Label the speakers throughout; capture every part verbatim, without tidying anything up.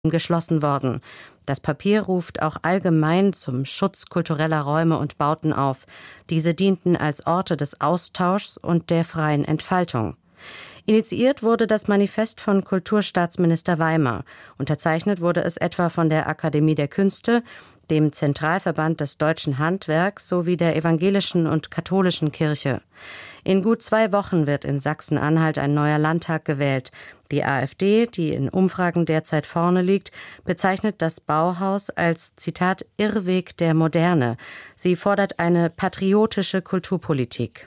Speaker 1: geschlossen worden. Das Papier ruft auch allgemein zum Schutz kultureller Räume und Bauten auf. Diese dienten als Orte des Austauschs und der freien Entfaltung. Initiiert wurde das Manifest von Kulturstaatsminister Weimar. Unterzeichnet wurde es etwa von der Akademie der Künste, dem Zentralverband des deutschen Handwerks sowie der evangelischen und katholischen Kirche. In gut zwei Wochen wird in Sachsen-Anhalt ein neuer Landtag gewählt. Die AfD, die in Umfragen derzeit vorne liegt, bezeichnet das Bauhaus als, Zitat, Irrweg der Moderne. Sie fordert eine patriotische Kulturpolitik.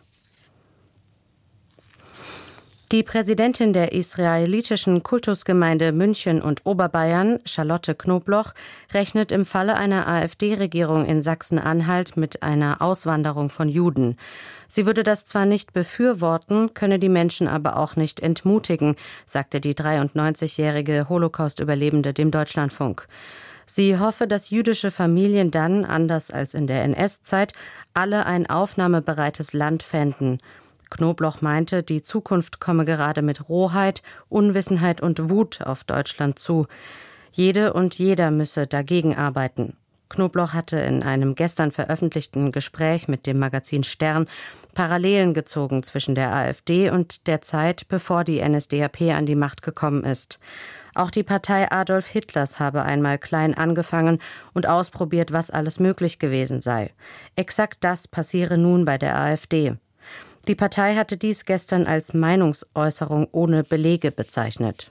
Speaker 1: Die Präsidentin der israelitischen Kultusgemeinde München und Oberbayern, Charlotte Knobloch, rechnet im Falle einer AfD-Regierung in Sachsen-Anhalt mit einer Auswanderung von Juden. Sie würde das zwar nicht befürworten, könne die Menschen aber auch nicht entmutigen, sagte die dreiundneunzigjährige Holocaust-Überlebende dem Deutschlandfunk. Sie hoffe, dass jüdische Familien dann, anders als in der N S-Zeit, alle ein aufnahmebereites Land fänden. Knobloch meinte, die Zukunft komme gerade mit Rohheit, Unwissenheit und Wut auf Deutschland zu. Jede und jeder müsse dagegen arbeiten. Knobloch hatte in einem gestern veröffentlichten Gespräch mit dem Magazin Stern Parallelen gezogen zwischen der AfD und der Zeit, bevor die N S D A P an die Macht gekommen ist. Auch die Partei Adolf Hitlers habe einmal klein angefangen und ausprobiert, was alles möglich gewesen sei. Exakt das passiere nun bei der AfD. Die Partei hatte dies gestern als Meinungsäußerung ohne Belege bezeichnet.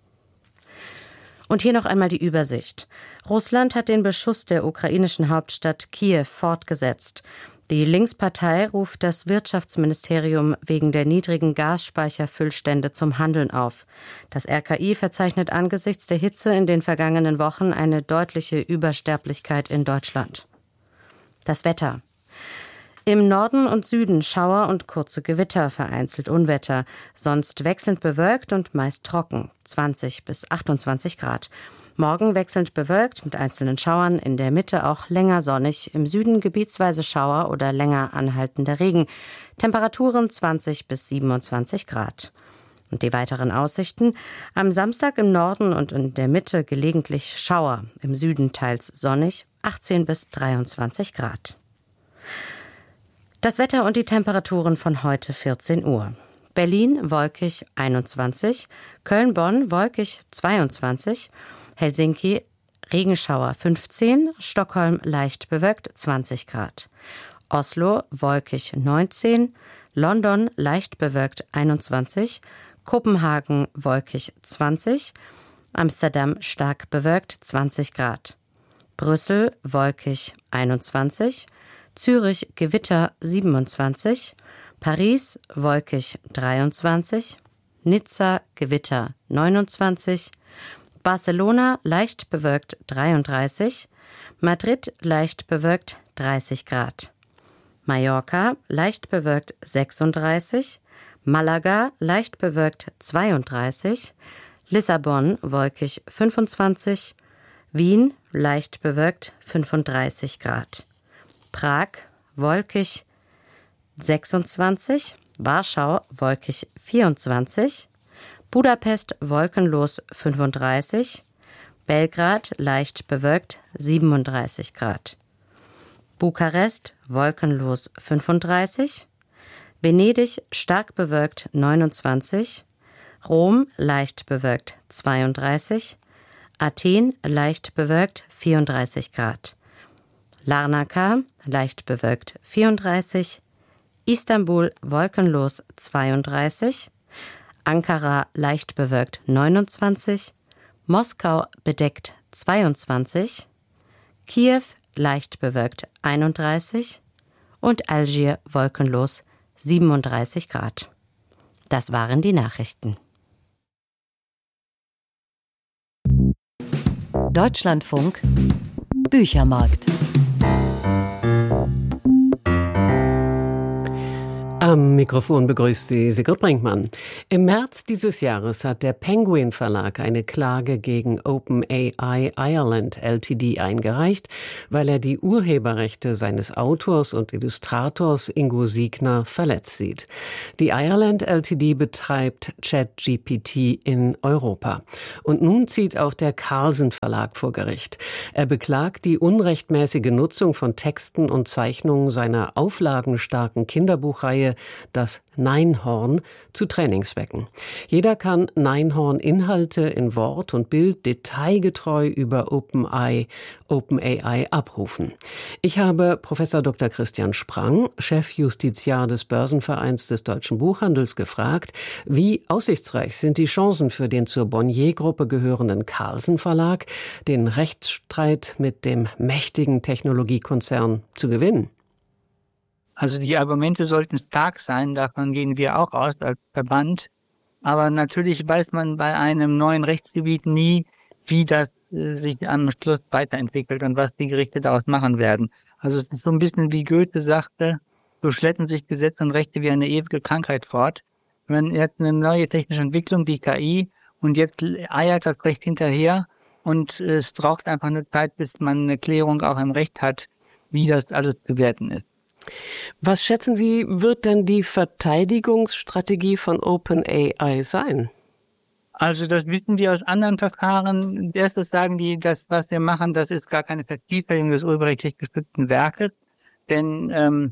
Speaker 1: Und hier noch einmal die Übersicht. Russland hat den Beschuss der ukrainischen Hauptstadt Kiew fortgesetzt. Die Linkspartei ruft das Wirtschaftsministerium wegen der niedrigen Gasspeicherfüllstände zum Handeln auf. Das R K I verzeichnet angesichts der Hitze in den vergangenen Wochen eine deutliche Übersterblichkeit in Deutschland. Das Wetter. Im Norden und Süden Schauer und kurze Gewitter, vereinzelt Unwetter, sonst wechselnd bewölkt und meist trocken, zwanzig bis achtundzwanzig Grad. Morgen wechselnd bewölkt mit einzelnen Schauern, in der Mitte auch länger sonnig, im Süden gebietsweise Schauer oder länger anhaltender Regen. Temperaturen zwanzig bis siebenundzwanzig Grad. Und die weiteren Aussichten: Am Samstag im Norden und in der Mitte gelegentlich Schauer, im Süden teils sonnig, achtzehn bis dreiundzwanzig Grad. Das Wetter und die Temperaturen von heute vierzehn Uhr. Berlin wolkig einundzwanzig, Köln-Bonn wolkig zweiundzwanzig, Helsinki Regenschauer fünfzehn, Stockholm leicht bewölkt zwanzig Grad. Oslo wolkig neunzehn, London leicht bewölkt einundzwanzig, Kopenhagen wolkig zwanzig, Amsterdam stark bewölkt zwanzig Grad. Brüssel wolkig einundzwanzig, Zürich Gewitter siebenundzwanzig, Paris wolkig dreiundzwanzig, Nizza Gewitter neunundzwanzig, Barcelona leicht bewölkt dreiunddreißig, Madrid leicht bewölkt dreißig Grad, Mallorca leicht bewölkt sechsunddreißig, Malaga leicht bewölkt zweiunddreißig, Lissabon wolkig fünfundzwanzig, Wien leicht bewölkt fünfunddreißig Grad. Prag wolkig sechsundzwanzig, Warschau wolkig vierundzwanzig, Budapest wolkenlos fünfunddreißig, Belgrad leicht bewölkt siebenunddreißig Grad, Bukarest wolkenlos fünfunddreißig, Venedig stark bewölkt neunundzwanzig, Rom leicht bewölkt zweiunddreißig, Athen leicht bewölkt vierunddreißig Grad, Larnaca leicht bewölkt vierunddreißig, Istanbul wolkenlos zweiunddreißig, Ankara leicht bewölkt neunundzwanzig, Moskau bedeckt zweiundzwanzig, Kiew leicht bewölkt einunddreißig und Algier wolkenlos siebenunddreißig Grad. Das waren die Nachrichten.
Speaker 2: Deutschlandfunk Büchermarkt. Am Mikrofon begrüßt Sie Sigrid Brinkmann. Im März dieses Jahres hat der Penguin Verlag eine Klage gegen OpenAI Ireland Ltd eingereicht, weil er die Urheberrechte seines Autors und Illustrators Ingo Siegner verletzt sieht. Die Ireland Ltd betreibt ChatGPT in Europa. Und nun zieht auch der Carlsen Verlag vor Gericht. Er beklagt die unrechtmäßige Nutzung von Texten und Zeichnungen seiner auflagenstarken Kinderbuchreihe Das Neinhorn zu Trainingszwecken. Jeder kann Neinhorn-Inhalte in Wort und Bild detailgetreu über OpenAI, OpenAI abrufen. Ich habe Professor Doktor Christian Sprang, Chefjustiziar des Börsenvereins des Deutschen Buchhandels, gefragt, wie aussichtsreich sind die Chancen für den zur Bonnier-Gruppe gehörenden Carlsen Verlag, den Rechtsstreit mit dem mächtigen Technologiekonzern zu gewinnen.
Speaker 3: Also die Argumente sollten stark sein, davon gehen wir auch aus als Verband. Aber natürlich weiß man bei einem neuen Rechtsgebiet nie, wie das äh, sich am Schluss weiterentwickelt und was die Gerichte daraus machen werden. Also es ist so ein bisschen wie Goethe sagte, so schleppen sich Gesetze und Rechte wie eine ewige Krankheit fort. Wenn jetzt eine neue technische Entwicklung, die K I, und jetzt eiert das Recht hinterher und es braucht einfach eine Zeit, bis man eine Klärung auch im Recht hat, wie das alles zu werten ist.
Speaker 2: Was schätzen Sie, wird denn die Verteidigungsstrategie von OpenAI sein?
Speaker 3: Also das wissen wir aus anderen Verfahren. Erstes sagen die, das, was wir machen, das ist gar keine Vervielfältigung des urheberrechtlich geschützten Werkes. Denn ähm,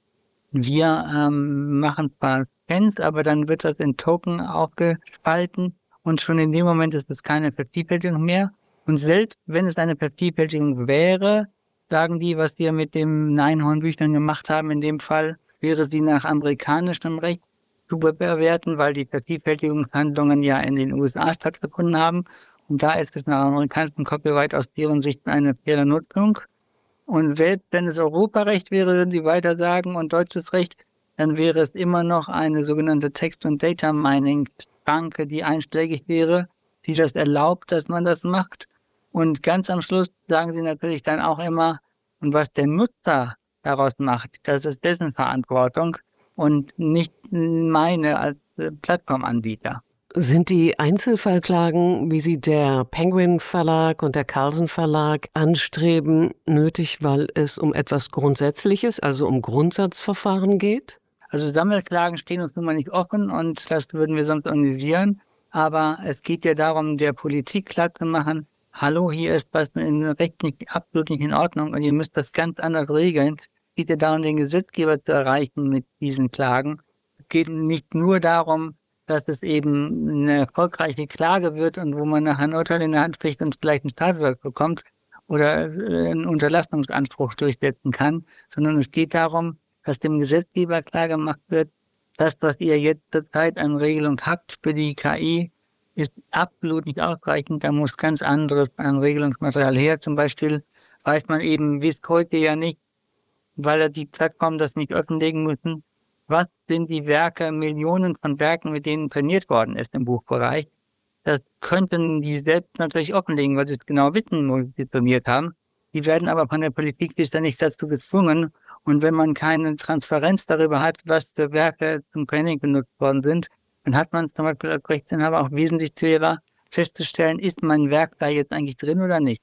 Speaker 3: wir ähm, machen zwar Scans, aber dann wird das in Token aufgespalten. Und schon in dem Moment ist es keine Vervielfältigung mehr. Und selbst wenn es eine Vervielfältigung wäre, sagen die, was die mit dem Neinhorn-Büchern gemacht haben, in dem Fall wäre sie nach amerikanischem Recht zu bewerten, weil die Vervielfältigungshandlungen ja in den U S A stattgefunden haben. Und da ist es nach amerikanischem Copyright aus deren Sicht eine faire Nutzung. Und selbst wenn es Europarecht wäre, würden sie weiter sagen, und deutsches Recht, dann wäre es immer noch eine sogenannte Text- und Data-Mining-Schranke, die einschlägig wäre, die das erlaubt, dass man das macht. Und ganz am Schluss sagen sie natürlich dann auch immer, und was der Nutzer daraus macht, das ist dessen Verantwortung und nicht meine als Plattformanbieter.
Speaker 2: Sind die Einzelfallklagen, wie sie der Penguin Verlag und der Carlsen Verlag anstreben, nötig, weil es um etwas Grundsätzliches, also um Grundsatzverfahren geht?
Speaker 3: Also Sammelklagen stehen uns nun mal nicht offen und das würden wir sonst organisieren. Aber es geht ja darum, der Politik klarzumachen, hallo, hier ist was in Recht nicht, absolut nicht in Ordnung und ihr müsst das ganz anders regeln. Es geht ja darum, den Gesetzgeber zu erreichen mit diesen Klagen. Es geht nicht nur darum, dass es eben eine erfolgreiche Klage wird und wo man nachher ein Urteil in der Hand kriegt und vielleicht ein Strafverfahren bekommt oder einen Unterlassungsanspruch durchsetzen kann, sondern es geht darum, dass dem Gesetzgeber klar gemacht wird, das, was ihr jetzt zurzeit an Regelung habt für die K I, ist absolut nicht ausreichend. Da muss ganz anderes an Regelungsmaterial her. Zum Beispiel weiß man eben bis heute ja nicht, weil die Plattformen das nicht offenlegen müssen, was sind die Werke, Millionen von Werken, mit denen trainiert worden ist im Buchbereich. Das könnten die selbst natürlich offenlegen, weil sie es genau wissen, wo sie trainiert haben. Die werden aber von der Politik sich dann nicht dazu gezwungen. Und wenn man keine Transparenz darüber hat, was für Werke zum Training benutzt worden sind, dann hat man es zum Beispiel als Rechtsinhaber auch wesentlich schwerer festzustellen, ist mein Werk da jetzt eigentlich drin oder nicht.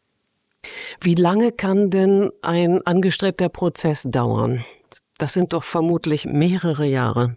Speaker 2: Wie lange kann denn ein angestrebter Prozess dauern? Das sind doch vermutlich mehrere Jahre.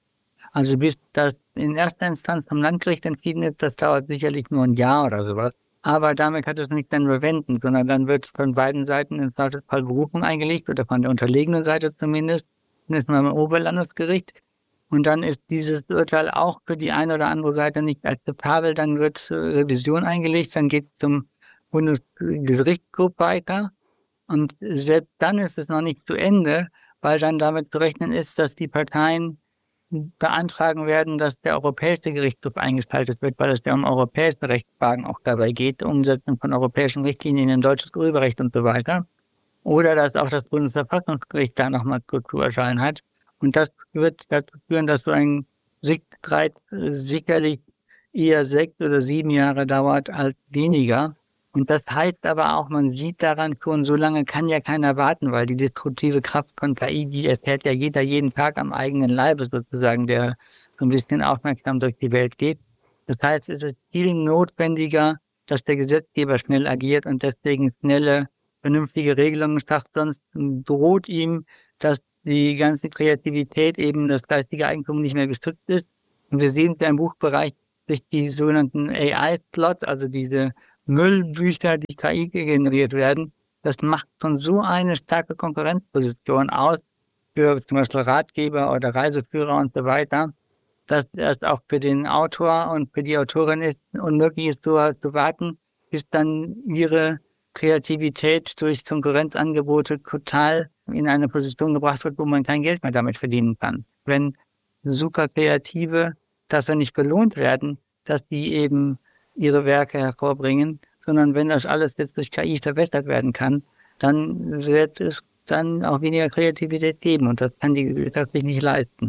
Speaker 3: Also bis das in erster Instanz vom Landgericht entschieden ist, das dauert sicherlich nur ein Jahr oder sowas. Aber damit hat es nicht dann bewenden, sondern dann wird von beiden Seiten im Zweifelsfall Berufung eingelegt oder von der unterlegenen Seite zumindest. Dann ist man beim Oberlandesgericht. Und dann ist dieses Urteil auch für die eine oder andere Seite nicht akzeptabel. Dann wird Revision eingelegt, dann geht es zum Bundesgerichtshof weiter. Und selbst dann ist es noch nicht zu Ende, weil dann damit zu rechnen ist, dass die Parteien beantragen werden, dass der Europäische Gerichtshof eingeschaltet wird, weil es ja um europäische Rechtsfragen auch dabei geht, Umsetzung von europäischen Richtlinien in deutsches Urheberrecht und so weiter. Oder dass auch das Bundesverfassungsgericht da nochmal zu erscheinen hat. Und das wird dazu führen, dass so ein Streit sicherlich eher sechs oder sieben Jahre dauert als weniger. Und das heißt aber auch, man sieht daran schon, so lange kann ja keiner warten, weil die destruktive Kraft von K I, die erfährt ja jeder jeden Tag am eigenen Leibe sozusagen, der so ein bisschen aufmerksam durch die Welt geht. Das heißt, es ist viel notwendiger, dass der Gesetzgeber schnell agiert und deswegen schnelle, vernünftige Regelungen schafft, sonst droht ihm, dass die ganze Kreativität, eben das geistige Eigentum nicht mehr geschützt ist. Und wir sehen es ja im Buchbereich durch die sogenannten A I-Plots, also diese Müllbücher, die K I generiert werden. Das macht schon so eine starke Konkurrenzposition aus für zum Beispiel Ratgeber oder Reiseführer und so weiter, dass es auch für den Autor und für die Autorin ist, unmöglich ist, so zu warten, bis dann ihre Kreativität durch Konkurrenzangebote total in eine Position gebracht wird, wo man kein Geld mehr damit verdienen kann. Wenn super Kreative, dass sie nicht belohnt werden, dass die eben ihre Werke hervorbringen, sondern wenn das alles jetzt durch K I verbessert werden kann, dann wird es dann auch weniger Kreativität geben und das kann die Gesellschaft sich nicht leisten.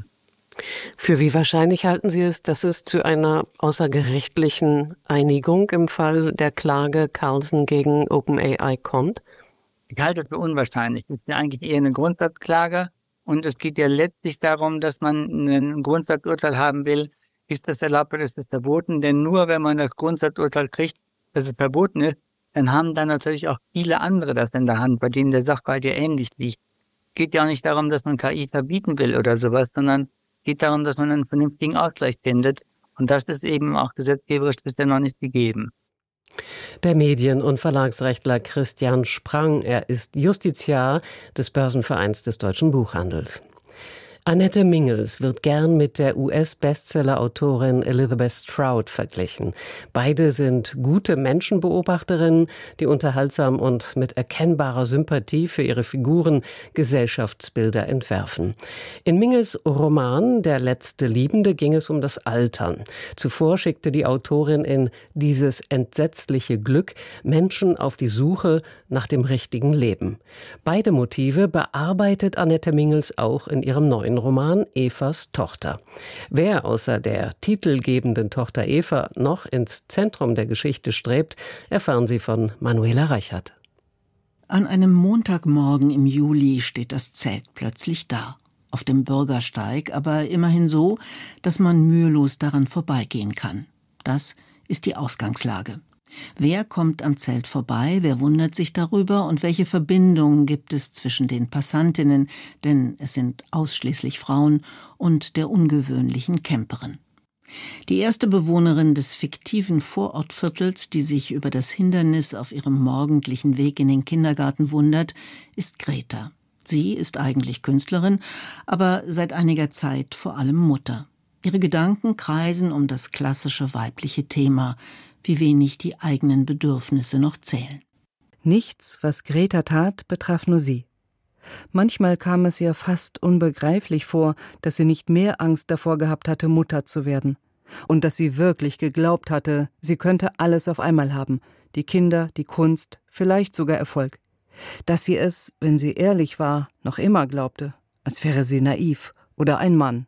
Speaker 2: Für wie wahrscheinlich halten Sie es, dass es zu einer außergerichtlichen Einigung im Fall der Klage Carlson gegen OpenAI kommt?
Speaker 3: Ich halte es für unwahrscheinlich. Es ist ja eigentlich eher eine Grundsatzklage und es geht ja letztlich darum, dass man ein Grundsatzurteil haben will, ist das erlaubt oder ist das verboten? Denn nur wenn man das Grundsatzurteil kriegt, dass es verboten ist, dann haben dann natürlich auch viele andere das in der Hand, bei denen der Sachverhalt ja ähnlich liegt. Es geht ja auch nicht darum, dass man K I verbieten will oder sowas, sondern es geht darum, dass man einen vernünftigen Ausgleich findet. Und das ist eben auch gesetzgeberisch bisher noch nicht gegeben.
Speaker 2: Der Medien- und Verlagsrechtler Christian Sprang, er ist Justiziar des Börsenvereins des deutschen Buchhandels. Annette Mingels wird gern mit der U S-Bestseller-Autorin Elizabeth Strout verglichen. Beide sind gute Menschenbeobachterinnen, die unterhaltsam und mit erkennbarer Sympathie für ihre Figuren Gesellschaftsbilder entwerfen. In Mingels Roman »Der letzte Liebende« ging es um das Altern. Zuvor schickte die Autorin in »Dieses entsetzliche Glück« Menschen auf die Suche nach dem richtigen Leben. Beide Motive bearbeitet Annette Mingels auch in ihrem neuen Roman »Evas Tochter«. Wer außer der titelgebenden Tochter Eva noch ins Zentrum der Geschichte strebt, erfahren Sie von Manuela Reichert.
Speaker 4: An einem Montagmorgen im Juli steht das Zelt plötzlich da. Auf dem Bürgersteig, aber immerhin so, dass man mühelos daran vorbeigehen kann. Das ist die Ausgangslage. Wer kommt am Zelt vorbei, wer wundert sich darüber und welche Verbindungen gibt es zwischen den Passantinnen, denn es sind ausschließlich Frauen, und der ungewöhnlichen Camperin. Die erste Bewohnerin des fiktiven Vorortviertels, die sich über das Hindernis auf ihrem morgendlichen Weg in den Kindergarten wundert, ist Greta. Sie ist eigentlich Künstlerin, aber seit einiger Zeit vor allem Mutter. Ihre Gedanken kreisen um das klassische weibliche Thema, wie wenig die eigenen Bedürfnisse noch zählen.
Speaker 5: Nichts, was Greta tat, betraf nur sie. Manchmal kam es ihr fast unbegreiflich vor, dass sie nicht mehr Angst davor gehabt hatte, Mutter zu werden. Und dass sie wirklich geglaubt hatte, sie könnte alles auf einmal haben, die Kinder, die Kunst, vielleicht sogar Erfolg. Dass sie es, wenn sie ehrlich war, noch immer glaubte, als wäre sie naiv oder ein Mann.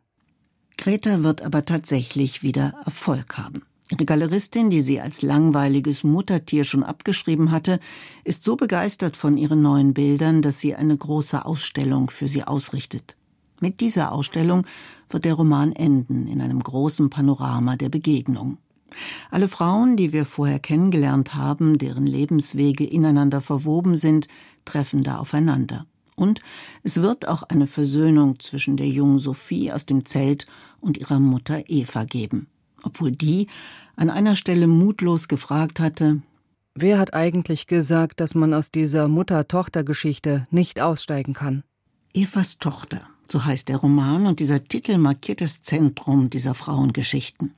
Speaker 4: Greta wird aber tatsächlich wieder Erfolg haben. Ihre Galeristin, die sie als langweiliges Muttertier schon abgeschrieben hatte, ist so begeistert von ihren neuen Bildern, dass sie eine große Ausstellung für sie ausrichtet. Mit dieser Ausstellung wird der Roman enden, in einem großen Panorama der Begegnung. Alle Frauen, die wir vorher kennengelernt haben, deren Lebenswege ineinander verwoben sind, treffen da aufeinander. Und es wird auch eine Versöhnung zwischen der jungen Sophie aus dem Zelt und ihrer Mutter Eva geben. Obwohl die an einer Stelle mutlos gefragt hatte:
Speaker 5: Wer hat eigentlich gesagt, dass man aus dieser Mutter-Tochter-Geschichte nicht aussteigen kann?
Speaker 4: Evas Tochter, so heißt der Roman, und dieser Titel markiert das Zentrum dieser Frauengeschichten.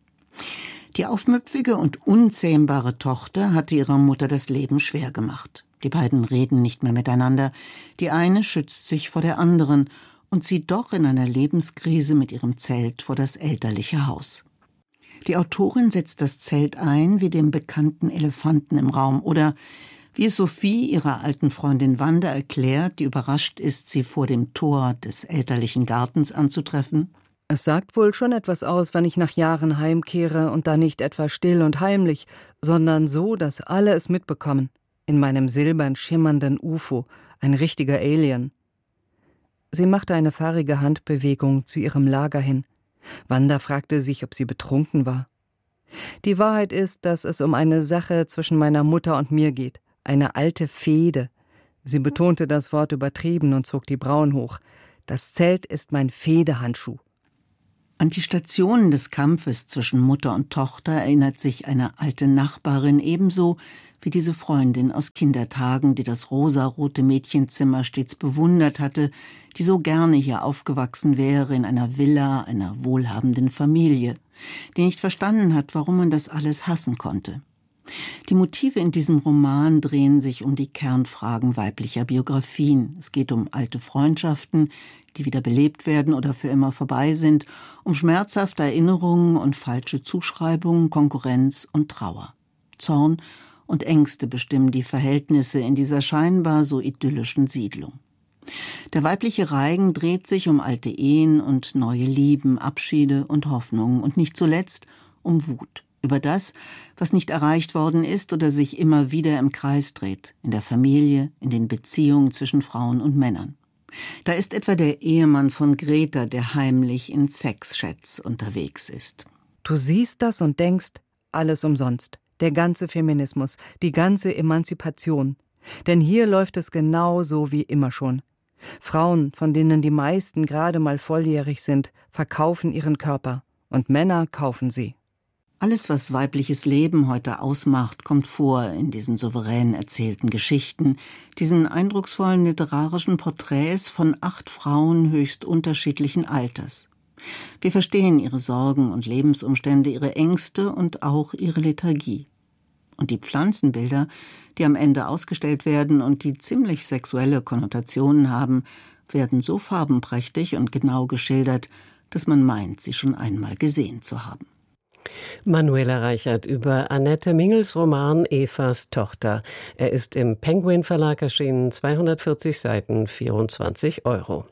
Speaker 4: Die aufmüpfige und unzähmbare Tochter hatte ihrer Mutter das Leben schwer gemacht. Die beiden reden nicht mehr miteinander. Die eine schützt sich vor der anderen und zieht doch in einer Lebenskrise mit ihrem Zelt vor das elterliche Haus. Die Autorin setzt das Zelt ein wie den bekannten Elefanten im Raum oder wie es Sophie ihrer alten Freundin Wanda erklärt, die überrascht ist, sie vor dem Tor des elterlichen Gartens anzutreffen.
Speaker 5: Es sagt wohl schon etwas aus, wenn ich nach Jahren heimkehre und dann nicht etwa still und heimlich, sondern so, dass alle es mitbekommen. In meinem silbern schimmernden U F O, ein richtiger Alien. Sie machte eine fahrige Handbewegung zu ihrem Lager hin. Wanda fragte sich, ob sie betrunken war. Die Wahrheit ist, dass es um eine Sache zwischen meiner Mutter und mir geht. Eine alte Fehde. Sie betonte das Wort übertrieben und zog die Brauen hoch. Das Zelt ist mein Fehdehandschuh.
Speaker 4: An die Stationen des Kampfes zwischen Mutter und Tochter erinnert sich eine alte Nachbarin ebenso wie diese Freundin aus Kindertagen, die das rosarote Mädchenzimmer stets bewundert hatte, die so gerne hier aufgewachsen wäre in einer Villa, einer wohlhabenden Familie, die nicht verstanden hat, warum man das alles hassen konnte. Die Motive in diesem Roman drehen sich um die Kernfragen weiblicher Biografien. Es geht um alte Freundschaften, die wieder belebt werden oder für immer vorbei sind, um schmerzhafte Erinnerungen und falsche Zuschreibungen, Konkurrenz und Trauer. Zorn und Ängste bestimmen die Verhältnisse in dieser scheinbar so idyllischen Siedlung. Der weibliche Reigen dreht sich um alte Ehen und neue Lieben, Abschiede und Hoffnungen und nicht zuletzt um Wut über das, was nicht erreicht worden ist oder sich immer wieder im Kreis dreht, in der Familie, in den Beziehungen zwischen Frauen und Männern. Da ist etwa der Ehemann von Greta, der heimlich in Sexchats unterwegs ist.
Speaker 5: Du siehst das und denkst, alles umsonst. Der ganze Feminismus, die ganze Emanzipation. Denn hier läuft es genau so wie immer schon. Frauen, von denen die meisten gerade mal volljährig sind, verkaufen ihren Körper. Und Männer kaufen sie.
Speaker 4: Alles, was weibliches Leben heute ausmacht, kommt vor in diesen souverän erzählten Geschichten, diesen eindrucksvollen literarischen Porträts von acht Frauen höchst unterschiedlichen Alters. Wir verstehen ihre Sorgen und Lebensumstände, ihre Ängste und auch ihre Lethargie. Und die Pflanzenbilder, die am Ende ausgestellt werden und die ziemlich sexuelle Konnotationen haben, werden so farbenprächtig und genau geschildert, dass man meint, sie schon einmal gesehen zu haben.
Speaker 2: Manuela Reichert über Annette Mingels Roman Evas Tochter. Er ist im Penguin Verlag erschienen, zweihundertvierzig Seiten, vierundzwanzig Euro.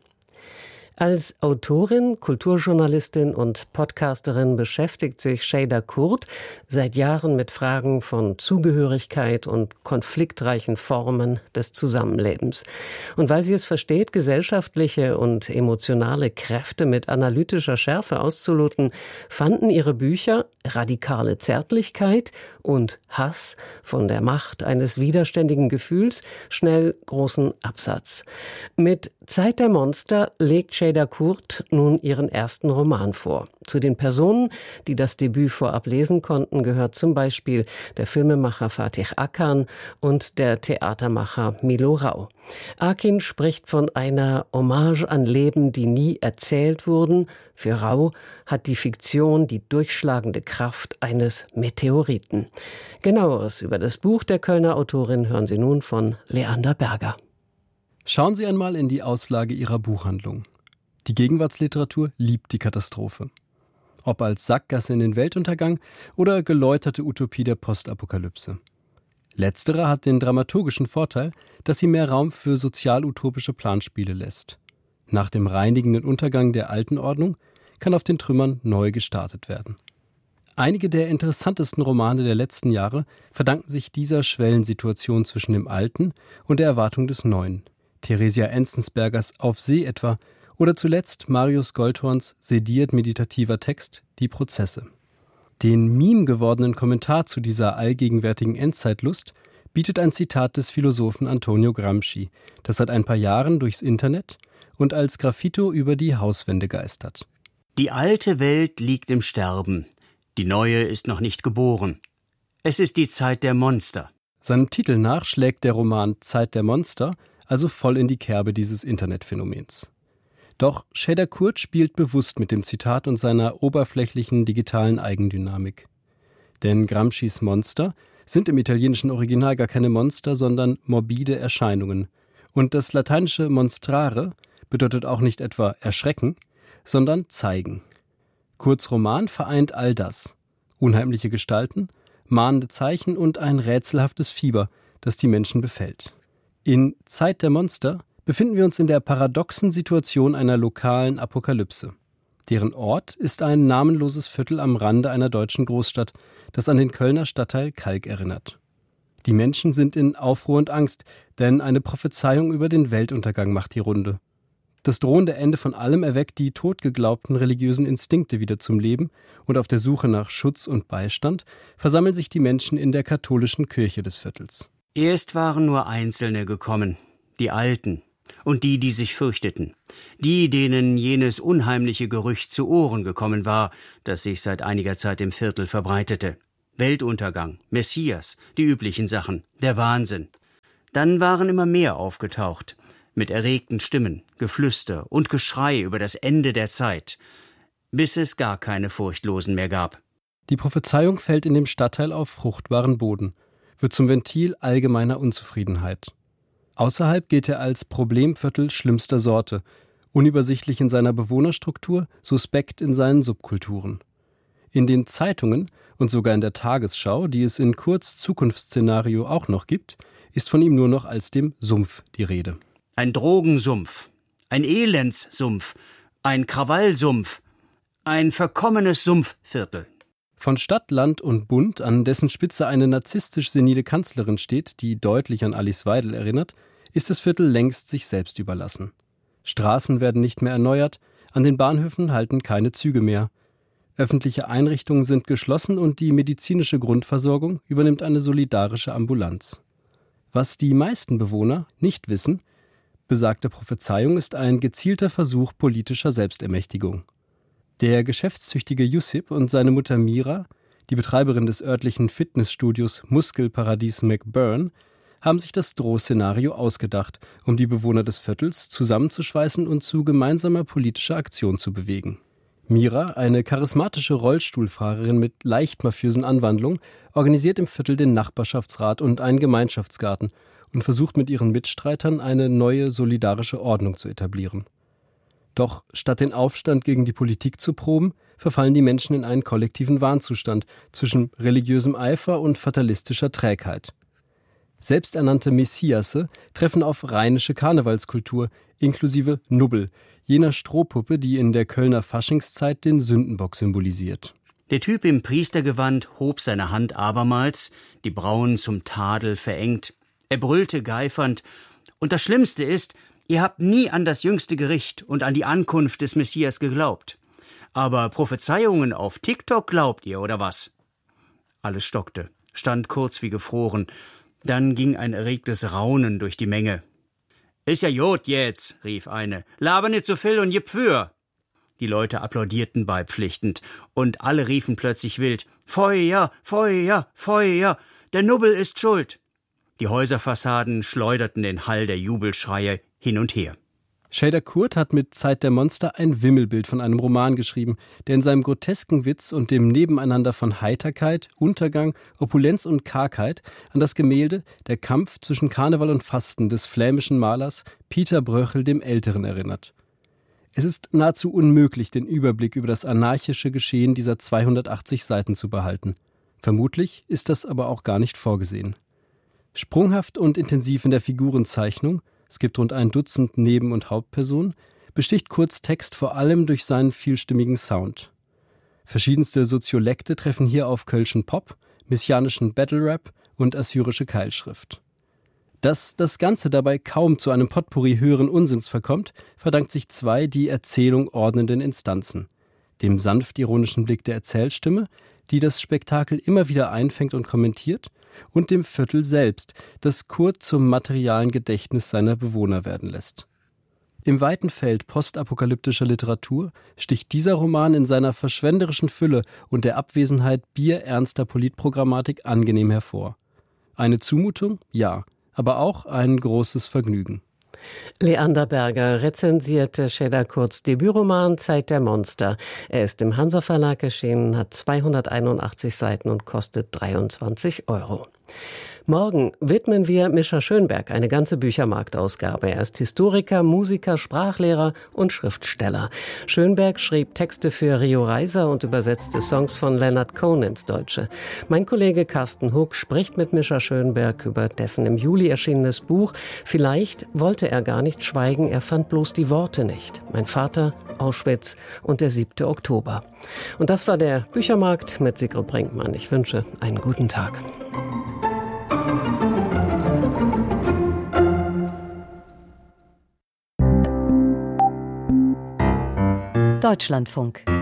Speaker 2: Als Autorin, Kulturjournalistin und Podcasterin beschäftigt sich Şeyda Kurt seit Jahren mit Fragen von Zugehörigkeit und konfliktreichen Formen des Zusammenlebens. Und weil sie es versteht, gesellschaftliche und emotionale Kräfte mit analytischer Schärfe auszuloten, fanden ihre Bücher Radikale Zärtlichkeit und Hass von der Macht eines widerständigen Gefühls schnell großen Absatz. Mit Zeit der Monster legt Şeyda Kurt nun ihren ersten Roman vor. Zu den Personen, die das Debüt vorab lesen konnten, gehört zum Beispiel der Filmemacher Fatih Akan und der Theatermacher Milo Rau. Akin spricht von einer Hommage an Leben, die nie erzählt wurden. Für Rau hat die Fiktion die durchschlagende Kraft eines Meteoriten. Genaueres über das Buch der Kölner Autorin hören Sie nun von Leander Berger.
Speaker 6: Schauen Sie einmal in die Auslage Ihrer Buchhandlung. Die Gegenwartsliteratur liebt die Katastrophe. Ob als Sackgasse in den Weltuntergang oder geläuterte Utopie der Postapokalypse. Letztere hat den dramaturgischen Vorteil, dass sie mehr Raum für sozial-utopische Planspiele lässt. Nach dem reinigenden Untergang der alten Ordnung kann auf den Trümmern neu gestartet werden. Einige der interessantesten Romane der letzten Jahre verdanken sich dieser Schwellensituation zwischen dem Alten und der Erwartung des Neuen. Theresia Enzensbergers Auf See etwa oder zuletzt Marius Goldhorns sediert-meditativer Text Die Prozesse. Den Meme gewordenen Kommentar zu dieser allgegenwärtigen Endzeitlust bietet ein Zitat des Philosophen Antonio Gramsci, das seit ein paar Jahren durchs Internet und als Graffito über die Hauswände geistert.
Speaker 7: Die alte Welt liegt im Sterben, die neue ist noch nicht geboren. Es ist die Zeit der Monster.
Speaker 6: Seinem Titel nach schlägt der Roman Zeit der Monster also voll in die Kerbe dieses Internetphänomens. Doch Şeyda Kurt spielt bewusst mit dem Zitat und seiner oberflächlichen digitalen Eigendynamik. Denn Gramscis Monster sind im italienischen Original gar keine Monster, sondern morbide Erscheinungen. Und das lateinische monstrare bedeutet auch nicht etwa erschrecken, sondern zeigen. Kurts Roman vereint all das. Unheimliche Gestalten, mahnende Zeichen und ein rätselhaftes Fieber, das die Menschen befällt. In Zeit der Monster befinden wir uns in der paradoxen Situation einer lokalen Apokalypse. Deren Ort ist ein namenloses Viertel am Rande einer deutschen Großstadt, das an den Kölner Stadtteil Kalk erinnert. Die Menschen sind in Aufruhr und Angst, denn eine Prophezeiung über den Weltuntergang macht die Runde. Das drohende Ende von allem erweckt die totgeglaubten religiösen Instinkte wieder zum Leben und auf der Suche nach Schutz und Beistand versammeln sich die Menschen in der katholischen Kirche des Viertels.
Speaker 7: Erst waren nur Einzelne gekommen, die Alten und die, die sich fürchteten, die, denen jenes unheimliche Gerücht zu Ohren gekommen war, das sich seit einiger Zeit im Viertel verbreitete. Weltuntergang, Messias, die üblichen Sachen, der Wahnsinn. Dann waren immer mehr aufgetaucht, mit erregten Stimmen, Geflüster und Geschrei über das Ende der Zeit, bis es gar keine Furchtlosen mehr gab.
Speaker 6: Die Prophezeiung fällt in dem Stadtteil auf fruchtbaren Boden, wird zum Ventil allgemeiner Unzufriedenheit. Außerhalb geht er als Problemviertel schlimmster Sorte, unübersichtlich in seiner Bewohnerstruktur, suspekt in seinen Subkulturen. In den Zeitungen und sogar in der Tagesschau, die es in Kurz-Zukunftsszenario auch noch gibt, ist von ihm nur noch als dem Sumpf die Rede.
Speaker 7: Ein Drogensumpf, ein Elendssumpf, ein Krawallsumpf, ein verkommenes Sumpfviertel.
Speaker 6: Von Stadt, Land und Bund, an dessen Spitze eine narzisstisch-senile Kanzlerin steht, die deutlich an Alice Weidel erinnert, ist das Viertel längst sich selbst überlassen. Straßen werden nicht mehr erneuert, an den Bahnhöfen halten keine Züge mehr. Öffentliche Einrichtungen sind geschlossen und die medizinische Grundversorgung übernimmt eine solidarische Ambulanz. Was die meisten Bewohner nicht wissen: besagte Prophezeiung ist ein gezielter Versuch politischer Selbstermächtigung. Der geschäftstüchtige Yusip und seine Mutter Mira, die Betreiberin des örtlichen Fitnessstudios Muskelparadies McBurn, haben sich das Drohszenario ausgedacht, um die Bewohner des Viertels zusammenzuschweißen und zu gemeinsamer politischer Aktion zu bewegen. Mira, eine charismatische Rollstuhlfahrerin mit leicht mafiösen Anwandlungen, organisiert im Viertel den Nachbarschaftsrat und einen Gemeinschaftsgarten und versucht mit ihren Mitstreitern eine neue solidarische Ordnung zu etablieren. Doch statt den Aufstand gegen die Politik zu proben, verfallen die Menschen in einen kollektiven Wahnzustand zwischen religiösem Eifer und fatalistischer Trägheit. Selbsternannte Messiasse treffen auf rheinische Karnevalskultur, inklusive Nubbel, jener Strohpuppe, die in der Kölner Faschingszeit den Sündenbock symbolisiert.
Speaker 7: Der Typ im Priestergewand hob seine Hand abermals, die Brauen zum Tadel verengt. Er brüllte geifernd: Und das Schlimmste ist, ihr habt nie an das jüngste Gericht und an die Ankunft des Messias geglaubt. Aber Prophezeiungen auf TikTok glaubt ihr, oder was? Alles stockte, stand kurz wie gefroren. Dann ging ein erregtes Raunen durch die Menge. »Ist ja Jod jetzt«, rief eine. »Laber nicht so viel und gib für!« Die Leute applaudierten beipflichtend und alle riefen plötzlich wild: »Feuer, Feuer, Feuer! Der Nubbel ist schuld!« Die Häuserfassaden schleuderten den Hall der Jubelschreie hin und her.
Speaker 6: Shader Kurt hat mit Zeit der Monster ein Wimmelbild von einem Roman geschrieben, der in seinem grotesken Witz und dem Nebeneinander von Heiterkeit, Untergang, Opulenz und Kargheit an das Gemälde Der Kampf zwischen Karneval und Fasten des flämischen Malers Pieter Bröchel dem Älteren erinnert. Es ist nahezu unmöglich, den Überblick über das anarchische Geschehen dieser zweihundertachtzig Seiten zu behalten. Vermutlich ist das aber auch gar nicht vorgesehen. Sprunghaft und intensiv in der Figurenzeichnung, es gibt rund ein Dutzend Neben- und Hauptpersonen, besticht Kurts Text vor allem durch seinen vielstimmigen Sound. Verschiedenste Soziolekte treffen hier auf kölschen Pop, messianischen Battle-Rap und assyrische Keilschrift. Dass das Ganze dabei kaum zu einem Potpourri höheren Unsinns verkommt, verdankt sich zwei die Erzählung ordnenden Instanzen: dem sanft ironischen Blick der Erzählstimme, die das Spektakel immer wieder einfängt und kommentiert, und dem Viertel selbst, das Kurt zum materialen Gedächtnis seiner Bewohner werden lässt. Im weiten Feld postapokalyptischer Literatur sticht dieser Roman in seiner verschwenderischen Fülle und der Abwesenheit bierernster Politprogrammatik angenehm hervor. Eine Zumutung? Ja, aber auch ein großes Vergnügen.
Speaker 2: Leander Berger rezensierte Shader Kurts Debütroman Zeit der Monster. Er ist im Hansa Verlag erschienen, hat zweihunderteinundachtzig Seiten und kostet dreiundzwanzig Euro. Morgen widmen wir Mischa Schönberg eine ganze Büchermarktausgabe. Er ist Historiker, Musiker, Sprachlehrer und Schriftsteller. Schönberg schrieb Texte für Rio Reiser und übersetzte Songs von Leonard Cohen ins Deutsche. Mein Kollege Carsten Huck spricht mit Mischa Schönberg über dessen im Juli erschienenes Buch. Vielleicht wollte er gar nicht schweigen, er fand bloß die Worte nicht. Mein Vater, Auschwitz und der siebte Oktober. Und das war der Büchermarkt mit Sigrid Brinkmann. Ich wünsche einen guten Tag.
Speaker 1: Deutschlandfunk.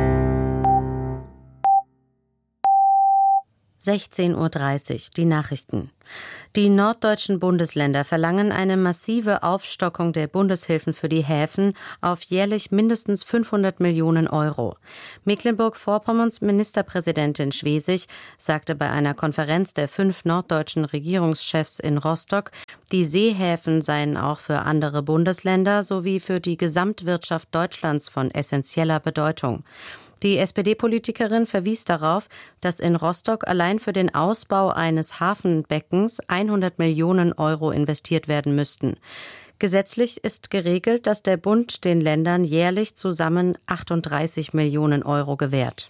Speaker 1: sechzehn Uhr dreißig, die Nachrichten. Die norddeutschen Bundesländer verlangen eine massive Aufstockung der Bundeshilfen für die Häfen auf jährlich mindestens fünfhundert Millionen Euro. Mecklenburg-Vorpommerns Ministerpräsidentin Schwesig sagte bei einer Konferenz der fünf norddeutschen Regierungschefs in Rostock, die Seehäfen seien auch für andere Bundesländer sowie für die Gesamtwirtschaft Deutschlands von essentieller Bedeutung. Die S P D-Politikerin verwies darauf, dass in Rostock allein für den Ausbau eines Hafenbeckens hundert Millionen Euro investiert werden müssten. Gesetzlich ist geregelt, dass der Bund den Ländern jährlich zusammen achtunddreißig Millionen Euro gewährt.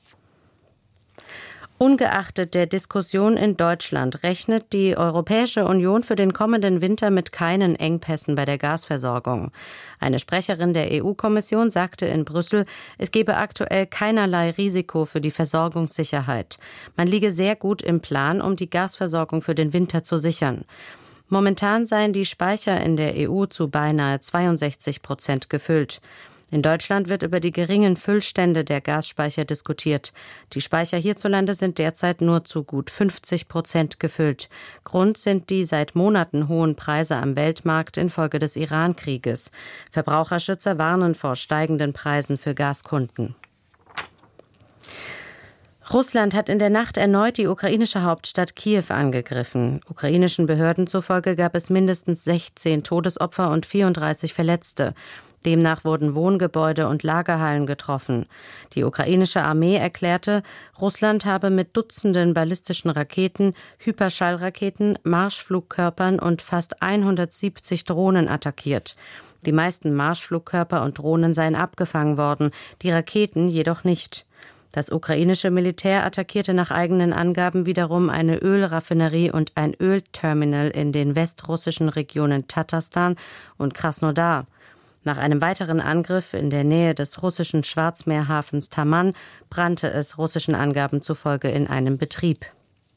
Speaker 1: Ungeachtet der Diskussion in Deutschland rechnet die Europäische Union für den kommenden Winter mit keinen Engpässen bei der Gasversorgung. Eine Sprecherin der E U-Kommission sagte in Brüssel, es gebe aktuell keinerlei Risiko für die Versorgungssicherheit. Man liege sehr gut im Plan, um die Gasversorgung für den Winter zu sichern. Momentan seien die Speicher in der E U zu beinahe zweiundsechzig Prozent gefüllt. In Deutschland wird über die geringen Füllstände der Gasspeicher diskutiert. Die Speicher hierzulande sind derzeit nur zu gut fünfzig Prozent gefüllt. Grund sind die seit Monaten hohen Preise am Weltmarkt infolge des Iran-Krieges. Verbraucherschützer warnen vor steigenden Preisen für Gaskunden. Russland hat in der Nacht erneut die ukrainische Hauptstadt Kiew angegriffen. Ukrainischen Behörden zufolge gab es mindestens sechzehn Todesopfer und vierunddreißig Verletzte. Demnach wurden Wohngebäude und Lagerhallen getroffen. Die ukrainische Armee erklärte, Russland habe mit Dutzenden ballistischen Raketen, Hyperschallraketen, Marschflugkörpern und fast hundertsiebzig Drohnen attackiert. Die meisten Marschflugkörper und Drohnen seien abgefangen worden, die Raketen jedoch nicht. Das ukrainische Militär attackierte nach eigenen Angaben wiederum eine Ölraffinerie und ein Ölterminal in den westrussischen Regionen Tatarstan und Krasnodar. Nach einem weiteren Angriff in der Nähe des russischen Schwarzmeerhafens Taman brannte es russischen Angaben zufolge in einem Betrieb.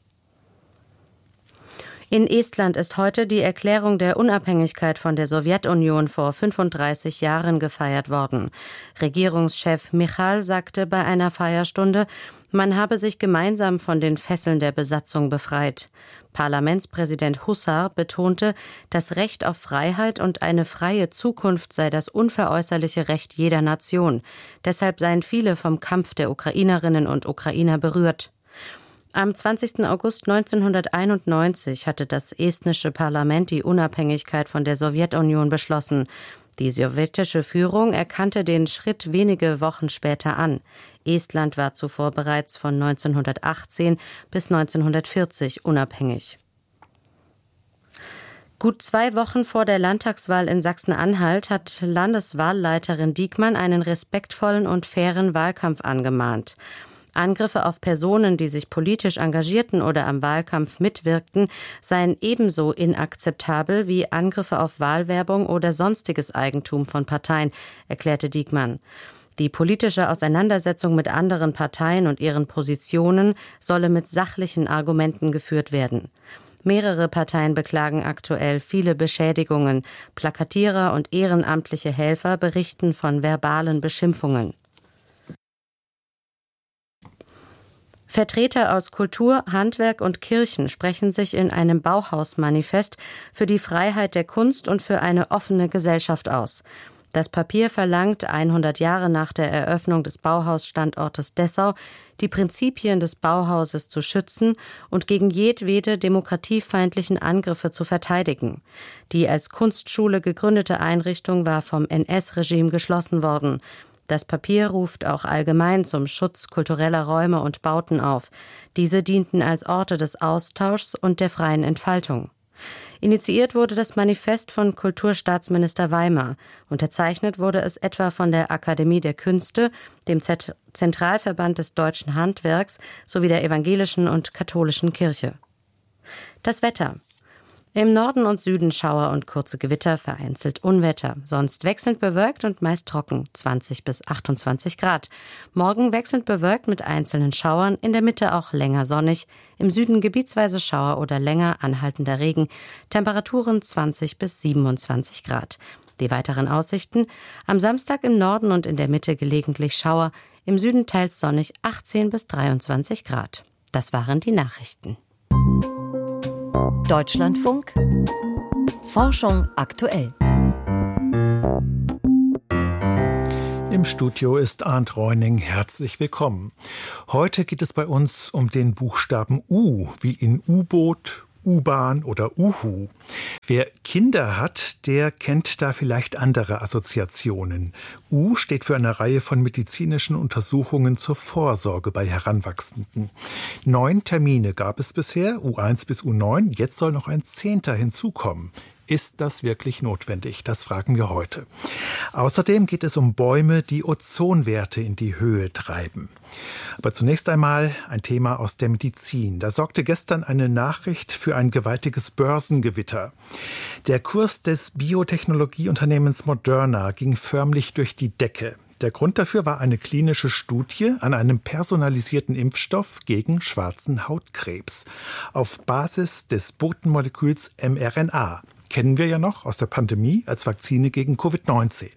Speaker 1: In Estland ist heute die Erklärung der Unabhängigkeit von der Sowjetunion vor fünfunddreißig Jahren gefeiert worden. Regierungschef Michal sagte bei einer Feierstunde, man habe sich gemeinsam von den Fesseln der Besatzung befreit. Parlamentspräsident Hussar betonte, das Recht auf Freiheit und eine freie Zukunft sei das unveräußerliche Recht jeder Nation. Deshalb seien viele vom Kampf der Ukrainerinnen und Ukrainer berührt. Am zwanzigsten August neunzehnhunderteinundneunzig hatte das estnische Parlament die Unabhängigkeit von der Sowjetunion beschlossen. Die sowjetische Führung erkannte den Schritt wenige Wochen später an. Estland war zuvor bereits von neunzehnhundertachtzehn bis neunzehnhundertvierzig unabhängig. Gut zwei Wochen vor der Landtagswahl in Sachsen-Anhalt hat Landeswahlleiterin Diekmann einen respektvollen und fairen Wahlkampf angemahnt. Angriffe auf Personen, die sich politisch engagierten oder am Wahlkampf mitwirkten, seien ebenso inakzeptabel wie Angriffe auf Wahlwerbung oder sonstiges Eigentum von Parteien, erklärte Diekmann. Die politische Auseinandersetzung mit anderen Parteien und ihren Positionen solle mit sachlichen Argumenten geführt werden. Mehrere Parteien beklagen aktuell viele Beschädigungen. Plakatierer und ehrenamtliche Helfer berichten von verbalen Beschimpfungen. Vertreter aus Kultur, Handwerk und Kirchen sprechen sich in einem Bauhaus-Manifest für die Freiheit der Kunst und für eine offene Gesellschaft aus. Das Papier verlangt, hundert Jahre nach der Eröffnung des Bauhausstandortes Dessau, die Prinzipien des Bauhauses zu schützen und gegen jedwede demokratiefeindlichen Angriffe zu verteidigen. Die als Kunstschule gegründete Einrichtung war vom N S-Regime geschlossen worden. Das Papier ruft auch allgemein zum Schutz kultureller Räume und Bauten auf. Diese dienten als Orte des Austauschs und der freien Entfaltung. Initiiert wurde das Manifest von Kulturstaatsminister Weimar. Unterzeichnet wurde es etwa von der Akademie der Künste, dem Z- Zentralverband des deutschen Handwerks sowie der evangelischen und katholischen Kirche. Das Wetter. Im Norden und Süden Schauer und kurze Gewitter, vereinzelt Unwetter. Sonst wechselnd bewölkt und meist trocken, zwanzig bis achtundzwanzig Grad. Morgen wechselnd bewölkt mit einzelnen Schauern, in der Mitte auch länger sonnig. Im Süden gebietsweise Schauer oder länger anhaltender Regen. Temperaturen zwanzig bis siebenundzwanzig Grad. Die weiteren Aussichten: am Samstag im Norden und in der Mitte gelegentlich Schauer. Im Süden teils sonnig, achtzehn bis dreiundzwanzig Grad. Das waren die Nachrichten.
Speaker 8: Deutschlandfunk Forschung aktuell.
Speaker 9: Im Studio ist Arndt Reuning. Herzlich willkommen. Heute geht es bei uns um den Buchstaben U, wie in U-Boot, U-Bahn oder Uhu. Wer Kinder hat, der kennt da vielleicht andere Assoziationen. U steht für eine Reihe von medizinischen Untersuchungen zur Vorsorge bei Heranwachsenden. Neun Termine gab es bisher, U eins bis U neun. Jetzt soll noch ein Zehnter hinzukommen. Ist das wirklich notwendig? Das fragen wir heute. Außerdem geht es um Bäume, die Ozonwerte in die Höhe treiben. Aber zunächst einmal ein Thema aus der Medizin. Da sorgte gestern eine Nachricht für ein gewaltiges Börsengewitter. Der Kurs des Biotechnologieunternehmens Moderna ging förmlich durch die Decke. Der Grund dafür war eine klinische Studie an einem personalisierten Impfstoff gegen schwarzen Hautkrebs auf Basis des Botenmoleküls mRNA. Kennen wir ja noch aus der Pandemie als Vakzine gegen Covid neunzehn.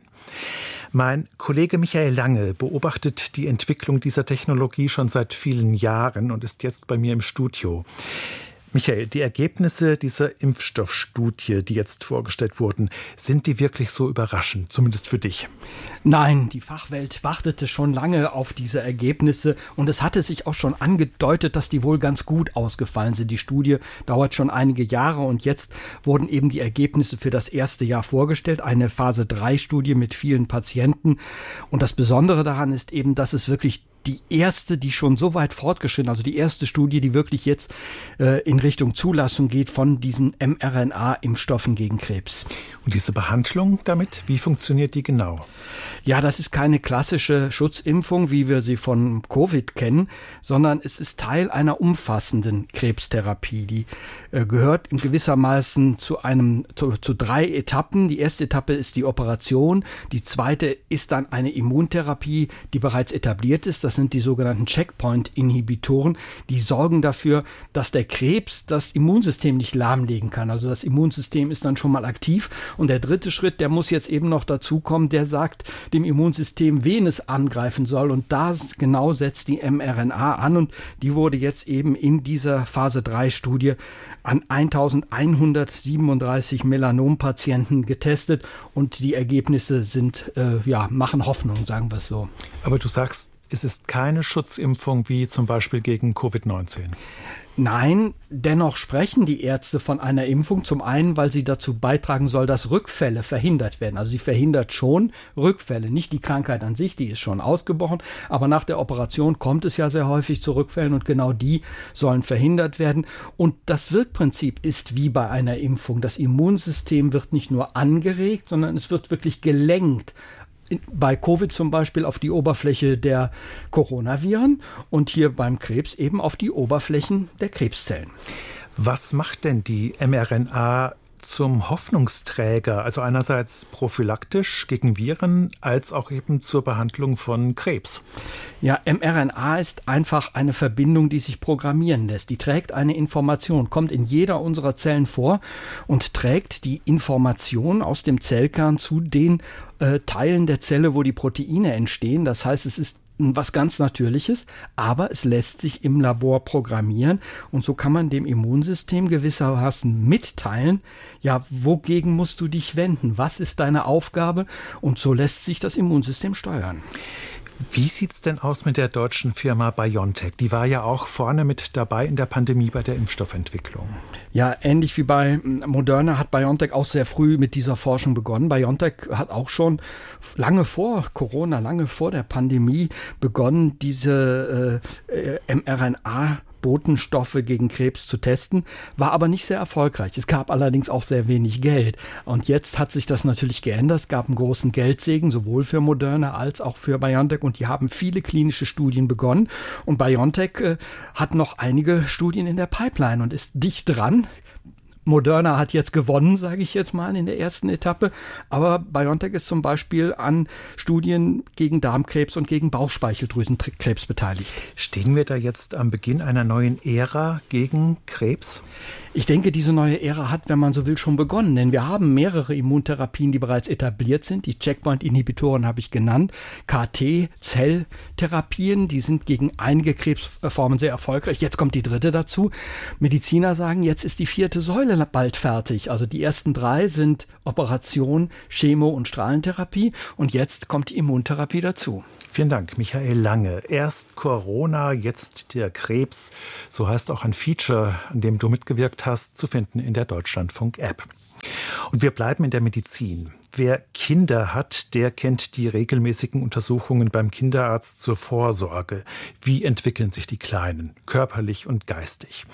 Speaker 9: Mein Kollege Michael Lange beobachtet die Entwicklung dieser Technologie schon seit vielen Jahren und ist jetzt bei mir im Studio. Michael, die Ergebnisse dieser Impfstoffstudie, die jetzt vorgestellt wurden, sind die wirklich so überraschend, zumindest für dich?
Speaker 10: Nein, die Fachwelt wartete schon lange auf diese Ergebnisse und es hatte sich auch schon angedeutet, dass die wohl ganz gut ausgefallen sind. Die Studie dauert schon einige Jahre und jetzt wurden eben die Ergebnisse für das erste Jahr vorgestellt. Eine Phase drei Studie mit vielen Patienten. Und das Besondere daran ist eben, dass es wirklich die erste, die schon so weit fortgeschritten, also die erste Studie, die wirklich jetzt äh, in Richtung Zulassung geht von diesen mRNA-Impfstoffen gegen Krebs.
Speaker 9: Und diese Behandlung damit, wie funktioniert die genau?
Speaker 10: Ja, das ist keine klassische Schutzimpfung, wie wir sie von Covid kennen, sondern es ist Teil einer umfassenden Krebstherapie. Die äh, gehört in gewissermaßen zu einem zu, zu drei Etappen. Die erste Etappe ist die Operation, die zweite ist dann eine Immuntherapie, die bereits etabliert ist. Das sind die sogenannten Checkpoint-Inhibitoren, die sorgen dafür, dass der Krebs das Immunsystem nicht lahmlegen kann. Also das Immunsystem ist dann schon mal aktiv. Und der dritte Schritt, der muss jetzt eben noch dazukommen, der sagt dem Immunsystem, wen es angreifen soll. Und da genau setzt die mRNA an. Und die wurde jetzt eben in dieser Phase drei Studie an eintausendeinhundertsiebenunddreißig Melanompatienten getestet. Und die Ergebnisse sind, äh, ja, machen Hoffnung, sagen wir es so.
Speaker 9: Aber du sagst, es ist keine Schutzimpfung wie zum Beispiel gegen Covid neunzehn.
Speaker 10: Nein, dennoch sprechen die Ärzte von einer Impfung. Zum einen, weil sie dazu beitragen soll, dass Rückfälle verhindert werden. Also sie verhindert schon Rückfälle. Nicht die Krankheit an sich, die ist schon ausgebrochen. Aber nach der Operation kommt es ja sehr häufig zu Rückfällen und genau die sollen verhindert werden. Und das Wirkprinzip ist wie bei einer Impfung. Das Immunsystem wird nicht nur angeregt, sondern es wird wirklich gelenkt. Bei Covid zum Beispiel auf die Oberfläche der Coronaviren und hier beim Krebs eben auf die Oberflächen der Krebszellen.
Speaker 9: Was macht denn die mRNA zum Hoffnungsträger, also einerseits prophylaktisch gegen Viren, als auch eben zur Behandlung von Krebs?
Speaker 10: Ja, mRNA ist einfach eine Verbindung, die sich programmieren lässt. Die trägt eine Information, kommt in jeder unserer Zellen vor und trägt die Information aus dem Zellkern zu den äh, Teilen der Zelle, wo die Proteine entstehen. Das heißt, es ist was ganz Natürliches, aber es lässt sich im Labor programmieren und so kann man dem Immunsystem gewissermaßen mitteilen, ja, wogegen musst du dich wenden, was ist deine Aufgabe und so lässt sich das Immunsystem steuern.
Speaker 9: Wie sieht's denn aus mit der deutschen Firma BioNTech? Die war ja auch vorne mit dabei in der Pandemie bei der Impfstoffentwicklung.
Speaker 10: Ja, ähnlich wie bei Moderna hat BioNTech auch sehr früh mit dieser Forschung begonnen. BioNTech hat auch schon lange vor Corona, lange vor der Pandemie begonnen, diese äh, mRNA Botenstoffe gegen Krebs zu testen, war aber nicht sehr erfolgreich. Es gab allerdings auch sehr wenig Geld. Und jetzt hat sich das natürlich geändert. Es gab einen großen Geldsegen, sowohl für Moderna als auch für BioNTech. Und die haben viele klinische Studien begonnen. Und BioNTech äh, hat noch einige Studien in der Pipeline und ist dicht dran. Moderna hat jetzt gewonnen, sage ich jetzt mal, in der ersten Etappe. Aber BioNTech ist zum Beispiel an Studien gegen Darmkrebs und gegen Bauchspeicheldrüsenkrebs beteiligt.
Speaker 9: Stehen wir da jetzt am Beginn einer neuen Ära gegen Krebs?
Speaker 10: Ich denke, diese neue Ära hat, wenn man so will, schon begonnen, denn wir haben mehrere Immuntherapien, die bereits etabliert sind. Die Checkpoint-Inhibitoren habe ich genannt, K T-Zelltherapien, die sind gegen einige Krebsformen sehr erfolgreich. Jetzt kommt die dritte dazu. Mediziner sagen, jetzt ist die vierte Säule bald fertig. Also die ersten drei sind Operation, Chemo- und Strahlentherapie und jetzt kommt die Immuntherapie dazu.
Speaker 9: Vielen Dank, Michael Lange. Erst Corona, jetzt der Krebs. So heißt auch ein Feature, an dem du mitgewirkt hast, zu finden in der Deutschlandfunk-App. Und wir bleiben in der Medizin. Wer Kinder hat, der kennt die regelmäßigen Untersuchungen beim Kinderarzt zur Vorsorge. Wie entwickeln sich die Kleinen, körperlich und geistig?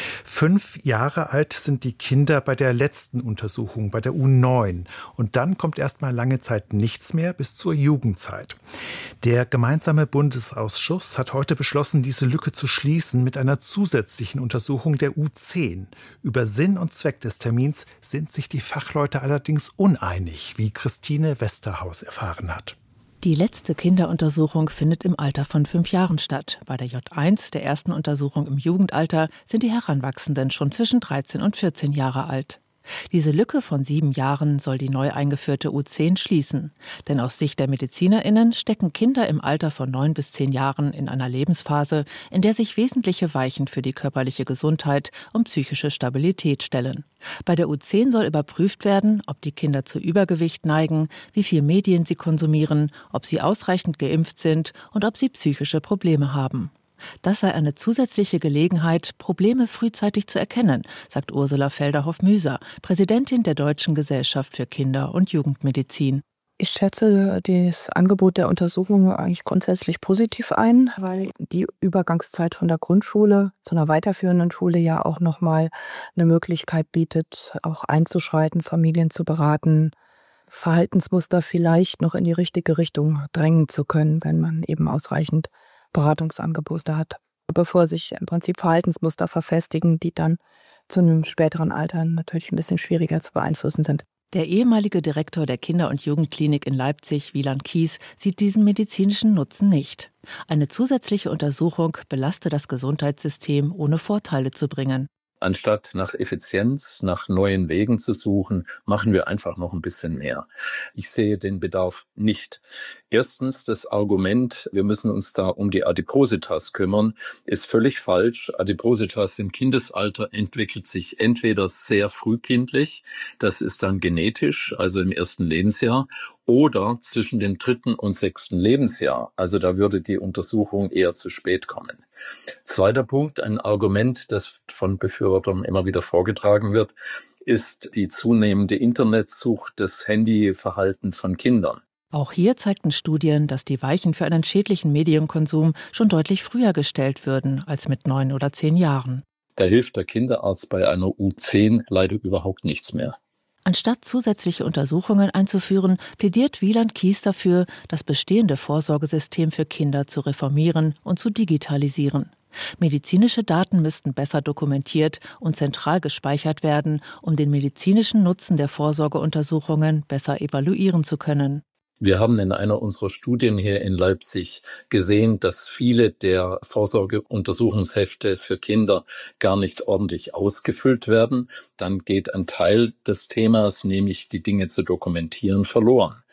Speaker 9: Fünf Jahre alt sind die Kinder bei der letzten Untersuchung, bei der U neun. Und dann kommt erst mal lange Zeit nichts mehr bis zur Jugendzeit. Der gemeinsame Bundesausschuss hat heute beschlossen, diese Lücke zu schließen mit einer zusätzlichen Untersuchung der U zehn. Über Sinn und Zweck des Termins sind sich die Fachleute allerdings uneinig, wie Christine Westerhaus erfahren hat.
Speaker 11: Die letzte Kinderuntersuchung findet im Alter von fünf Jahren statt. Bei der J eins, der ersten Untersuchung im Jugendalter, sind die Heranwachsenden schon zwischen dreizehn und vierzehn Jahre alt. Diese Lücke von sieben Jahren soll die neu eingeführte U zehn schließen. Denn aus Sicht der MedizinerInnen stecken Kinder im Alter von neun bis zehn Jahren in einer Lebensphase, in der sich wesentliche Weichen für die körperliche Gesundheit und psychische Stabilität stellen. Bei der U zehn soll überprüft werden, ob die Kinder zu Übergewicht neigen, wie viel Medien sie konsumieren, ob sie ausreichend geimpft sind und ob sie psychische Probleme haben. Das sei eine zusätzliche Gelegenheit, Probleme frühzeitig zu erkennen, sagt Ursula Felderhoff-Müser, Präsidentin der Deutschen Gesellschaft für Kinder- und Jugendmedizin.
Speaker 12: Ich schätze das Angebot der Untersuchung eigentlich grundsätzlich positiv ein, weil die Übergangszeit von der Grundschule zu einer weiterführenden Schule ja auch nochmal eine Möglichkeit bietet, auch einzuschreiten, Familien zu beraten, Verhaltensmuster vielleicht noch in die richtige Richtung drängen zu können, wenn man eben ausreichend Beratungsangebote hat, bevor sich im Prinzip Verhaltensmuster verfestigen, die dann zu einem späteren Alter natürlich ein bisschen schwieriger zu beeinflussen sind.
Speaker 11: Der ehemalige Direktor der Kinder- und Jugendklinik in Leipzig, Wieland Kies, sieht diesen medizinischen Nutzen nicht. Eine zusätzliche Untersuchung belaste das Gesundheitssystem, ohne Vorteile zu bringen.
Speaker 13: Anstatt nach Effizienz, nach neuen Wegen zu suchen, machen wir einfach noch ein bisschen mehr. Ich sehe den Bedarf nicht. Erstens, das Argument, wir müssen uns da um die Adipositas kümmern, ist völlig falsch. Adipositas im Kindesalter entwickelt sich entweder sehr frühkindlich, das ist dann genetisch, also im ersten Lebensjahr, oder zwischen dem dritten und sechsten Lebensjahr. Also da würde die Untersuchung eher zu spät kommen. Zweiter Punkt, ein Argument, das von Befürwortern immer wieder vorgetragen wird, ist die zunehmende Internetsucht des Handyverhaltens von Kindern.
Speaker 11: Auch hier zeigten Studien, dass die Weichen für einen schädlichen Medienkonsum schon deutlich früher gestellt würden als mit neun oder zehn Jahren.
Speaker 13: Da hilft der Kinderarzt bei einer U zehn leider überhaupt nichts mehr.
Speaker 11: Anstatt zusätzliche Untersuchungen einzuführen, plädiert Wieland Kies dafür, das bestehende Vorsorgesystem für Kinder zu reformieren und zu digitalisieren. Medizinische Daten müssten besser dokumentiert und zentral gespeichert werden, um den medizinischen Nutzen der Vorsorgeuntersuchungen besser evaluieren zu können.
Speaker 13: Wir haben in einer unserer Studien hier in Leipzig gesehen, dass viele der Vorsorgeuntersuchungshefte für Kinder gar nicht ordentlich ausgefüllt werden. Dann geht ein Teil des Themas, nämlich die Dinge zu dokumentieren, verloren.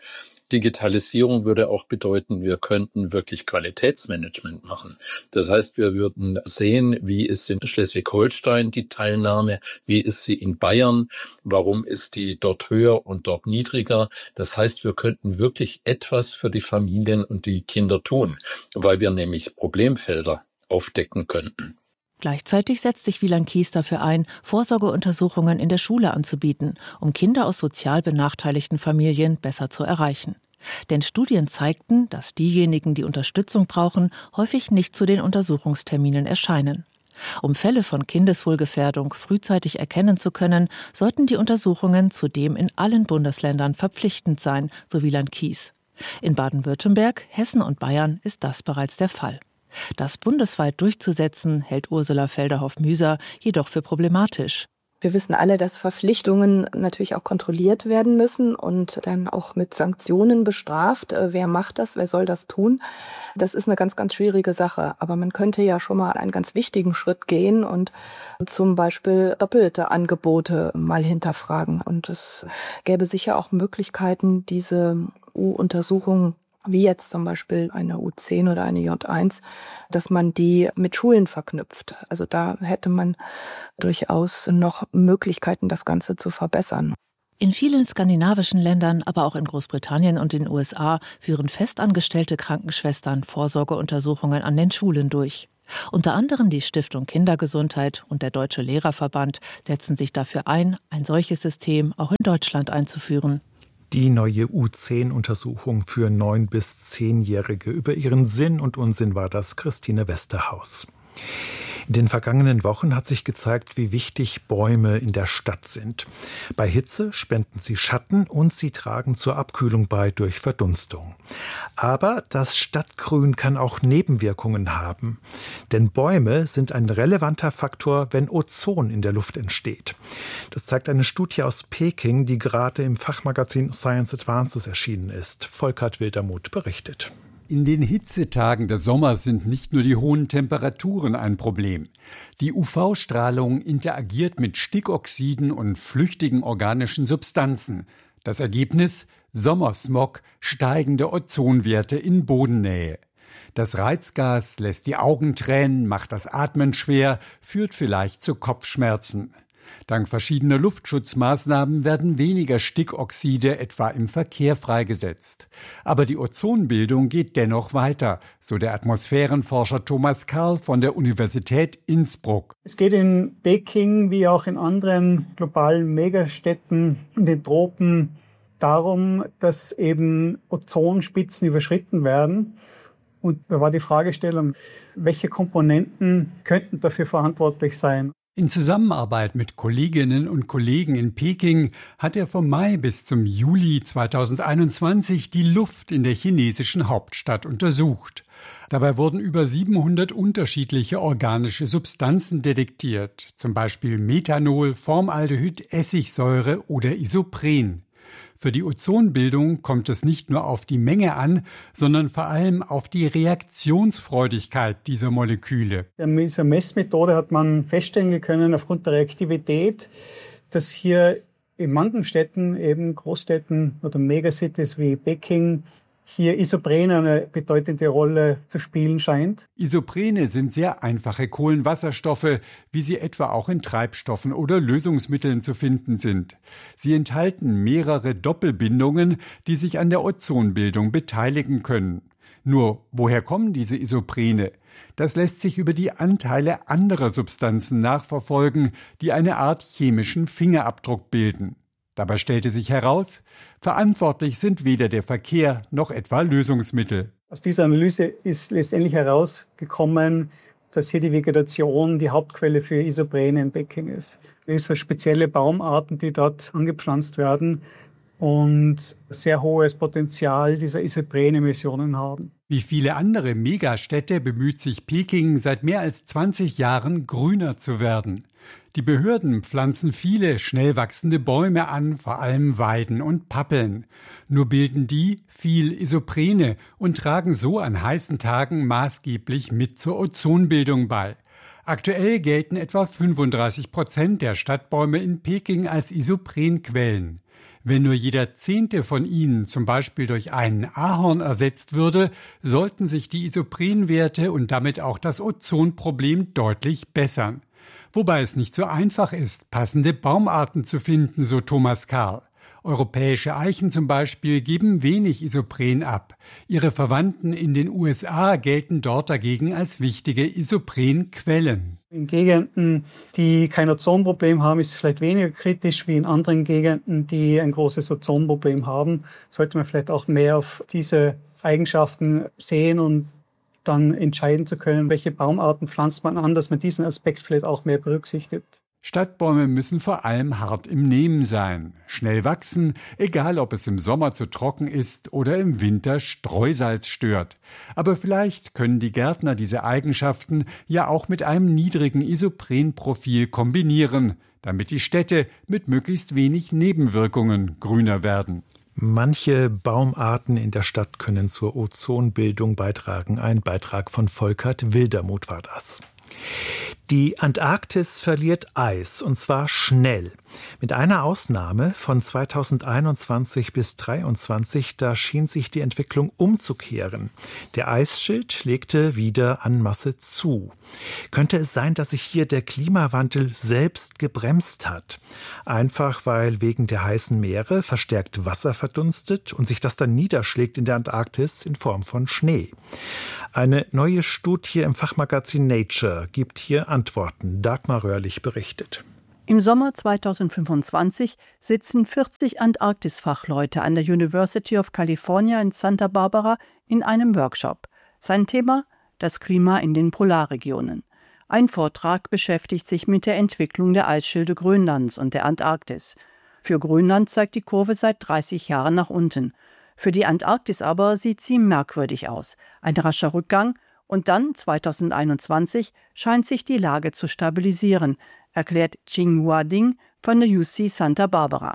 Speaker 13: Digitalisierung würde auch bedeuten, wir könnten wirklich Qualitätsmanagement machen. Das heißt, wir würden sehen, wie ist in Schleswig-Holstein die Teilnahme, wie ist sie in Bayern, warum ist die dort höher und dort niedriger. Das heißt, wir könnten wirklich etwas für die Familien und die Kinder tun, weil wir nämlich Problemfelder aufdecken könnten.
Speaker 11: Gleichzeitig setzt sich Wieland Kies dafür ein, Vorsorgeuntersuchungen in der Schule anzubieten, um Kinder aus sozial benachteiligten Familien besser zu erreichen. Denn Studien zeigten, dass diejenigen, die Unterstützung brauchen, häufig nicht zu den Untersuchungsterminen erscheinen. Um Fälle von Kindeswohlgefährdung frühzeitig erkennen zu können, sollten die Untersuchungen zudem in allen Bundesländern verpflichtend sein, so Wieland Kies. In Baden-Württemberg, Hessen und Bayern ist das bereits der Fall. Das bundesweit durchzusetzen, hält Ursula Felderhoff-Müser jedoch für problematisch.
Speaker 12: Wir wissen alle, dass Verpflichtungen natürlich auch kontrolliert werden müssen und dann auch mit Sanktionen bestraft. Wer macht das? Wer soll das tun? Das ist eine ganz, ganz schwierige Sache. Aber man könnte ja schon mal einen ganz wichtigen Schritt gehen und zum Beispiel doppelte Angebote mal hinterfragen. Und es gäbe sicher auch Möglichkeiten, diese U-Untersuchungen wie jetzt zum Beispiel eine U zehn oder eine J eins, dass man die mit Schulen verknüpft. Also da hätte man durchaus noch Möglichkeiten, das Ganze zu verbessern.
Speaker 11: In vielen skandinavischen Ländern, aber auch in Großbritannien und den U S A führen festangestellte Krankenschwestern Vorsorgeuntersuchungen an den Schulen durch. Unter anderem die Stiftung Kindergesundheit und der Deutsche Lehrerverband setzen sich dafür ein, ein solches System auch in Deutschland einzuführen.
Speaker 9: Die neue U zehn Untersuchung für neun- bis zehnjährige. Über ihren Sinn und Unsinn war das Christine Westerhaus. In den vergangenen Wochen hat sich gezeigt, wie wichtig Bäume in der Stadt sind. Bei Hitze spenden sie Schatten und sie tragen zur Abkühlung bei durch Verdunstung. Aber das Stadtgrün kann auch Nebenwirkungen haben. Denn Bäume sind ein relevanter Faktor, wenn Ozon in der Luft entsteht. Das zeigt eine Studie aus Peking, die gerade im Fachmagazin Science Advances erschienen ist. Volkert Wildermuth berichtet.
Speaker 14: In den Hitzetagen des Sommers sind nicht nur die hohen Temperaturen ein Problem. Die U V-Strahlung interagiert mit Stickoxiden und flüchtigen organischen Substanzen. Das Ergebnis? Sommersmog, steigende Ozonwerte in Bodennähe. Das Reizgas lässt die Augen tränen, macht das Atmen schwer, führt vielleicht zu Kopfschmerzen. Dank verschiedener Luftschutzmaßnahmen werden weniger Stickoxide etwa im Verkehr freigesetzt. Aber die Ozonbildung geht dennoch weiter, so der Atmosphärenforscher Thomas Karl von der Universität Innsbruck.
Speaker 15: Es geht in Peking wie auch in anderen globalen Megastädten in den Tropen darum, dass eben Ozonspitzen überschritten werden. Und da war die Fragestellung, welche Komponenten könnten dafür verantwortlich sein?
Speaker 14: In Zusammenarbeit mit Kolleginnen und Kollegen in Peking hat er vom Mai bis zum Juli zweitausendeinundzwanzig die Luft in der chinesischen Hauptstadt untersucht. Dabei wurden über siebenhundert unterschiedliche organische Substanzen detektiert, zum Beispiel Methanol, Formaldehyd, Essigsäure oder Isopren. Für die Ozonbildung kommt es nicht nur auf die Menge an, sondern vor allem auf die Reaktionsfreudigkeit dieser Moleküle.
Speaker 15: Mit dieser Messmethode hat man feststellen können, aufgrund der Reaktivität, dass hier in manchen Städten, eben Großstädten oder Megacities wie Peking, hier Isopren eine bedeutende Rolle zu spielen scheint.
Speaker 14: Isoprene sind sehr einfache Kohlenwasserstoffe, wie sie etwa auch in Treibstoffen oder Lösungsmitteln zu finden sind. Sie enthalten mehrere Doppelbindungen, die sich an der Ozonbildung beteiligen können. Nur, woher kommen diese Isoprene? Das lässt sich über die Anteile anderer Substanzen nachverfolgen, die eine Art chemischen Fingerabdruck bilden. Dabei stellte sich heraus, verantwortlich sind weder der Verkehr noch etwa Lösungsmittel.
Speaker 15: Aus dieser Analyse ist letztendlich herausgekommen, dass hier die Vegetation die Hauptquelle für Isoprene in Peking ist. Es sind spezielle Baumarten, die dort angepflanzt werden und sehr hohes Potenzial dieser Isopren-Emissionen haben.
Speaker 14: Wie viele andere Megastädte bemüht sich Peking seit mehr als zwanzig Jahren, grüner zu werden. Die Behörden pflanzen viele schnell wachsende Bäume an, vor allem Weiden und Pappeln. Nur bilden die viel Isoprene und tragen so an heißen Tagen maßgeblich mit zur Ozonbildung bei. Aktuell gelten etwa fünfunddreißig Prozent der Stadtbäume in Peking als Isoprenquellen. Wenn nur jeder Zehnte von ihnen zum Beispiel durch einen Ahorn ersetzt würde, sollten sich die Isoprenwerte und damit auch das Ozonproblem deutlich bessern. Wobei es nicht so einfach ist, passende Baumarten zu finden, so Thomas Karl. Europäische Eichen zum Beispiel geben wenig Isopren ab. Ihre Verwandten in den U S A gelten dort dagegen als wichtige Isoprenquellen.
Speaker 15: In Gegenden, die kein Ozonproblem haben, ist es vielleicht weniger kritisch wie in anderen Gegenden, die ein großes Ozonproblem haben. Sollte man vielleicht auch mehr auf diese Eigenschaften sehen und dann entscheiden zu können, welche Baumarten pflanzt man an, dass man diesen Aspekt vielleicht auch mehr berücksichtigt.
Speaker 14: Stadtbäume müssen vor allem hart im Nehmen sein, schnell wachsen, egal ob es im Sommer zu trocken ist oder im Winter Streusalz stört. Aber vielleicht können die Gärtner diese Eigenschaften ja auch mit einem niedrigen Isoprenprofil kombinieren, damit die Städte mit möglichst wenig Nebenwirkungen grüner werden.
Speaker 9: Manche Baumarten in der Stadt können zur Ozonbildung beitragen. Ein Beitrag von Volkert Wildermuth war das. Die Antarktis verliert Eis, und zwar schnell. Mit einer Ausnahme von zweitausendeinundzwanzig bis zweitausenddreiundzwanzig, da schien sich die Entwicklung umzukehren. Der Eisschild legte wieder an Masse zu. Könnte es sein, dass sich hier der Klimawandel selbst gebremst hat? Einfach weil wegen der heißen Meere verstärkt Wasser verdunstet und sich das dann niederschlägt in der Antarktis in Form von Schnee. Eine neue Studie im Fachmagazin Nature gibt hier Antworten. Dagmar Röhrlich berichtet.
Speaker 16: Im Sommer zweitausendfünfundzwanzig sitzen vierzig Antarktis-Fachleute an der University of California in Santa Barbara in einem Workshop. Sein Thema: das Klima in den Polarregionen. Ein Vortrag beschäftigt sich mit der Entwicklung der Eisschilde Grönlands und der Antarktis. Für Grönland zeigt die Kurve seit dreißig Jahren nach unten. Für die Antarktis aber sieht sie merkwürdig aus. Ein rascher Rückgang und dann zweitausendeinundzwanzig scheint sich die Lage zu stabilisieren, erklärt Qinghua Ding von der U C Santa Barbara.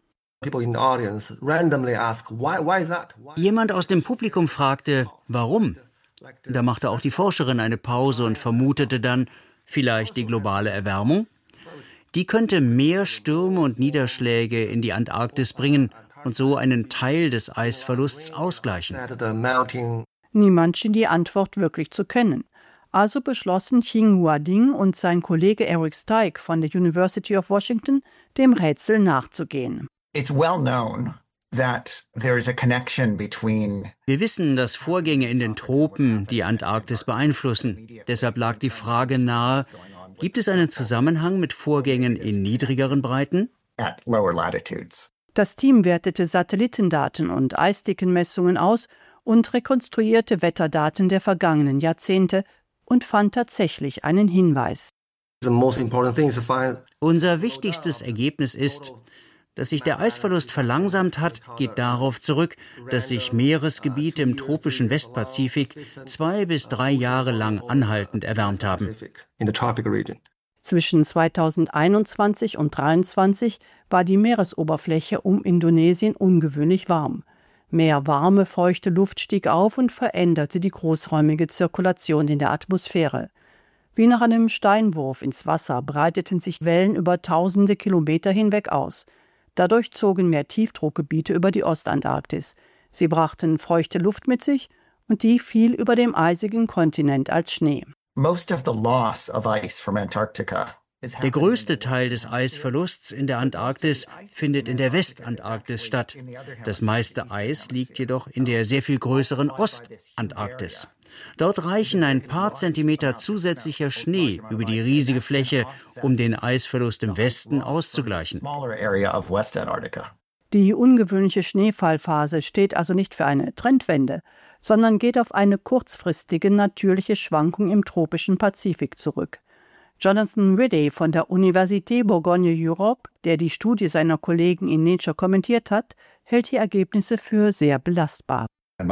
Speaker 7: Jemand aus dem Publikum fragte, warum? Da machte auch die Forscherin eine Pause und vermutete dann, vielleicht die globale Erwärmung? Die könnte mehr Stürme und Niederschläge in die Antarktis bringen und so einen Teil des Eisverlusts ausgleichen.
Speaker 16: Niemand schien die Antwort wirklich zu kennen. Also beschlossen Qinghua Ding und sein Kollege Eric Steig von der University of Washington, dem Rätsel nachzugehen.
Speaker 17: It's well known that there is a connection between
Speaker 7: Wir wissen, dass Vorgänge in den Tropen die Antarktis beeinflussen. Deshalb lag die Frage nahe, gibt es einen Zusammenhang mit Vorgängen in niedrigeren Breiten?
Speaker 17: At lower latitudes.
Speaker 16: Das Team wertete Satellitendaten und Eisdickenmessungen aus und rekonstruierte Wetterdaten der vergangenen Jahrzehnte und fand tatsächlich einen Hinweis.
Speaker 7: Unser wichtigstes Ergebnis ist, dass sich der Eisverlust verlangsamt hat, geht darauf zurück, dass sich Meeresgebiete im tropischen Westpazifik zwei bis drei Jahre lang anhaltend erwärmt haben.
Speaker 16: Zwischen zweitausendeinundzwanzig und zweitausenddreiundzwanzig war die Meeresoberfläche um Indonesien ungewöhnlich warm. Mehr warme, feuchte Luft stieg auf und veränderte die großräumige Zirkulation in der Atmosphäre. Wie nach einem Steinwurf ins Wasser breiteten sich Wellen über tausende Kilometer hinweg aus. Dadurch zogen mehr Tiefdruckgebiete über die Ostantarktis. Sie brachten feuchte Luft mit sich und die fiel über dem eisigen Kontinent als Schnee.
Speaker 17: Most of the loss of ice from Antarctica.
Speaker 7: Der größte Teil des Eisverlusts in der Antarktis findet in der Westantarktis statt. Das meiste Eis liegt jedoch in der sehr viel größeren Ostantarktis. Dort reichen ein paar Zentimeter zusätzlicher Schnee über die riesige Fläche, um den Eisverlust im Westen auszugleichen.
Speaker 16: Die ungewöhnliche Schneefallphase steht also nicht für eine Trendwende, sondern geht auf eine kurzfristige natürliche Schwankung im tropischen Pazifik zurück. Jonathan Ridday von der Université Bourgogne-Europe, der die Studie seiner Kollegen in Nature kommentiert hat, hält die Ergebnisse für sehr belastbar.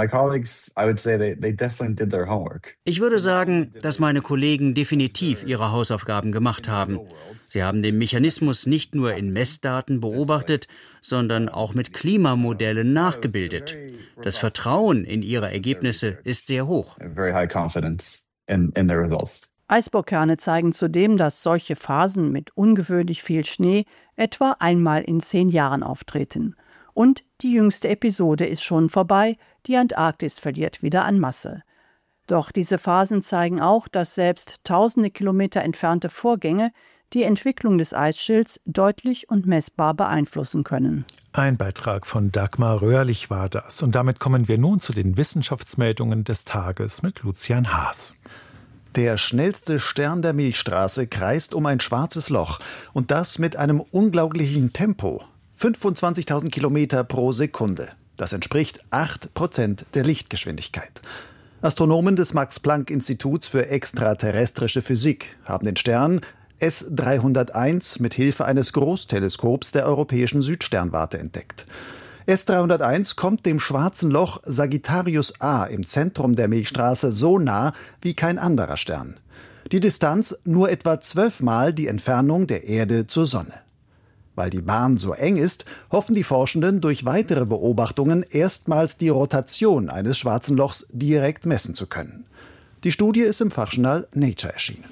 Speaker 7: Ich würde sagen, dass meine Kollegen definitiv ihre Hausaufgaben gemacht haben. Sie haben den Mechanismus nicht nur in Messdaten beobachtet, sondern auch mit Klimamodellen nachgebildet. Das Vertrauen in ihre Ergebnisse ist sehr hoch.
Speaker 16: Eisbohrkerne zeigen zudem, dass solche Phasen mit ungewöhnlich viel Schnee etwa einmal in zehn Jahren auftreten. Und die jüngste Episode ist schon vorbei, die Antarktis verliert wieder an Masse. Doch diese Phasen zeigen auch, dass selbst tausende Kilometer entfernte Vorgänge die Entwicklung des Eisschilds deutlich und messbar beeinflussen können.
Speaker 9: Ein Beitrag von Dagmar Röhrlich war das. Und damit kommen wir nun zu den Wissenschaftsmeldungen des Tages mit Lucian Haas.
Speaker 18: Der schnellste Stern der Milchstraße kreist um ein schwarzes Loch. Und das mit einem unglaublichen Tempo. fünfundzwanzigtausend Kilometer pro Sekunde. Das entspricht acht Prozent der Lichtgeschwindigkeit. Astronomen des Max-Planck-Instituts für extraterrestrische Physik haben den Stern S dreihunderteins mit Hilfe eines Großteleskops der Europäischen Südsternwarte entdeckt. S dreihunderteins kommt dem schwarzen Loch Sagittarius A im Zentrum der Milchstraße so nah wie kein anderer Stern. Die Distanz nur etwa zwölfmal die Entfernung der Erde zur Sonne. Weil die Bahn so eng ist, hoffen die Forschenden durch weitere Beobachtungen erstmals die Rotation eines schwarzen Lochs direkt messen zu können. Die Studie ist im Fachjournal Nature erschienen.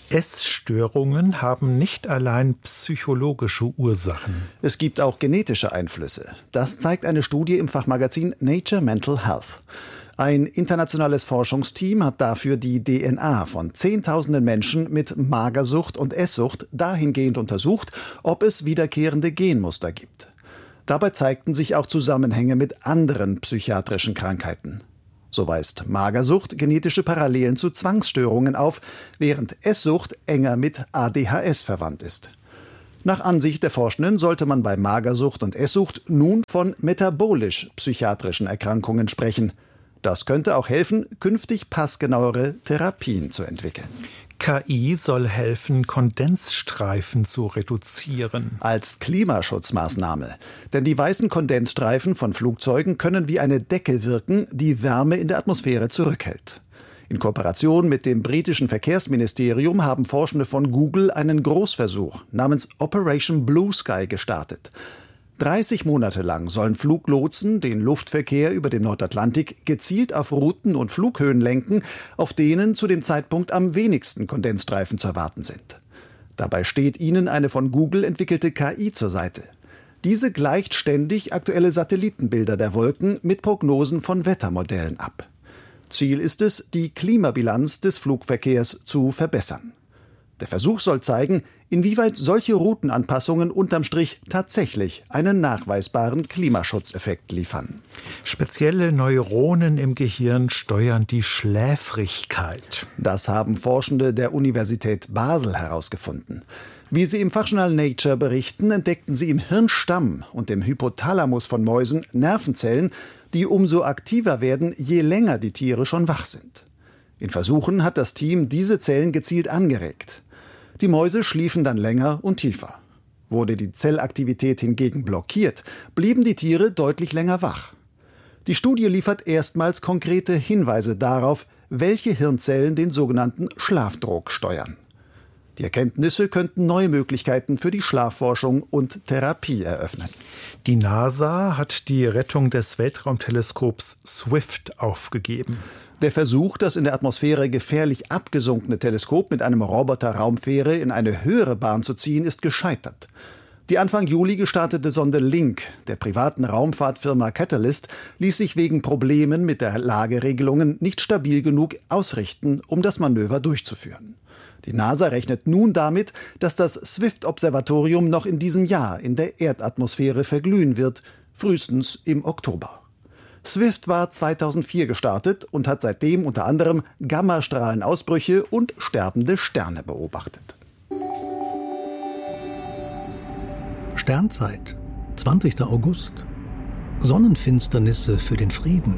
Speaker 9: Essstörungen haben nicht allein psychologische Ursachen.
Speaker 18: Es gibt auch genetische Einflüsse. Das zeigt eine Studie im Fachmagazin Nature Mental Health. Ein internationales Forschungsteam hat dafür die D N A von Zehntausenden Menschen mit Magersucht und Esssucht dahingehend untersucht, ob es wiederkehrende Genmuster gibt. Dabei zeigten sich auch Zusammenhänge mit anderen psychiatrischen Krankheiten. So weist Magersucht genetische Parallelen zu Zwangsstörungen auf, während Esssucht enger mit A D H S verwandt ist. Nach Ansicht der Forschenden sollte man bei Magersucht und Esssucht nun von metabolisch-psychiatrischen Erkrankungen sprechen. Das könnte auch helfen, künftig passgenauere Therapien zu entwickeln.
Speaker 9: K I soll helfen, Kondensstreifen zu reduzieren.
Speaker 18: Als Klimaschutzmaßnahme. Denn die weißen Kondensstreifen von Flugzeugen können wie eine Decke wirken, die Wärme in der Atmosphäre zurückhält. In Kooperation mit dem britischen Verkehrsministerium haben Forschende von Google einen Großversuch namens Operation Blue Sky gestartet. dreißig Monate lang sollen Fluglotsen den Luftverkehr über dem Nordatlantik gezielt auf Routen und Flughöhen lenken, auf denen zu dem Zeitpunkt am wenigsten Kondensstreifen zu erwarten sind. Dabei steht ihnen eine von Google entwickelte K I zur Seite. Diese gleicht ständig aktuelle Satellitenbilder der Wolken mit Prognosen von Wettermodellen ab. Ziel ist es, die Klimabilanz des Flugverkehrs zu verbessern. Der Versuch soll zeigen, inwieweit solche Routenanpassungen unterm Strich tatsächlich einen nachweisbaren Klimaschutzeffekt liefern.
Speaker 9: Spezielle Neuronen im Gehirn steuern die Schläfrigkeit.
Speaker 18: Das haben Forschende der Universität Basel herausgefunden. Wie sie im Fachjournal Nature berichten, entdeckten sie im Hirnstamm und im Hypothalamus von Mäusen Nervenzellen, die umso aktiver werden, je länger die Tiere schon wach sind. In Versuchen hat das Team diese Zellen gezielt angeregt. Die Mäuse schliefen dann länger und tiefer. Wurde die Zellaktivität hingegen blockiert, blieben die Tiere deutlich länger wach. Die Studie liefert erstmals konkrete Hinweise darauf, welche Hirnzellen den sogenannten Schlafdruck steuern. Die Erkenntnisse könnten neue Möglichkeiten für die Schlafforschung und Therapie eröffnen.
Speaker 9: Die NASA hat die Rettung des Weltraumteleskops SWIFT aufgegeben.
Speaker 18: Der Versuch, das in der Atmosphäre gefährlich abgesunkene Teleskop mit einem Roboter-Raumfähre in eine höhere Bahn zu ziehen, ist gescheitert. Die Anfang Juli gestartete Sonde Link der privaten Raumfahrtfirma Catalyst ließ sich wegen Problemen mit der Lageregelungen nicht stabil genug ausrichten, um das Manöver durchzuführen. Die NASA rechnet nun damit, dass das SWIFT-Observatorium noch in diesem Jahr in der Erdatmosphäre verglühen wird, frühestens im Oktober. SWIFT war zweitausendvier gestartet und hat seitdem unter anderem Gammastrahlenausbrüche und sterbende Sterne beobachtet.
Speaker 19: Sternzeit, zwanzigster August. Sonnenfinsternisse für den Frieden.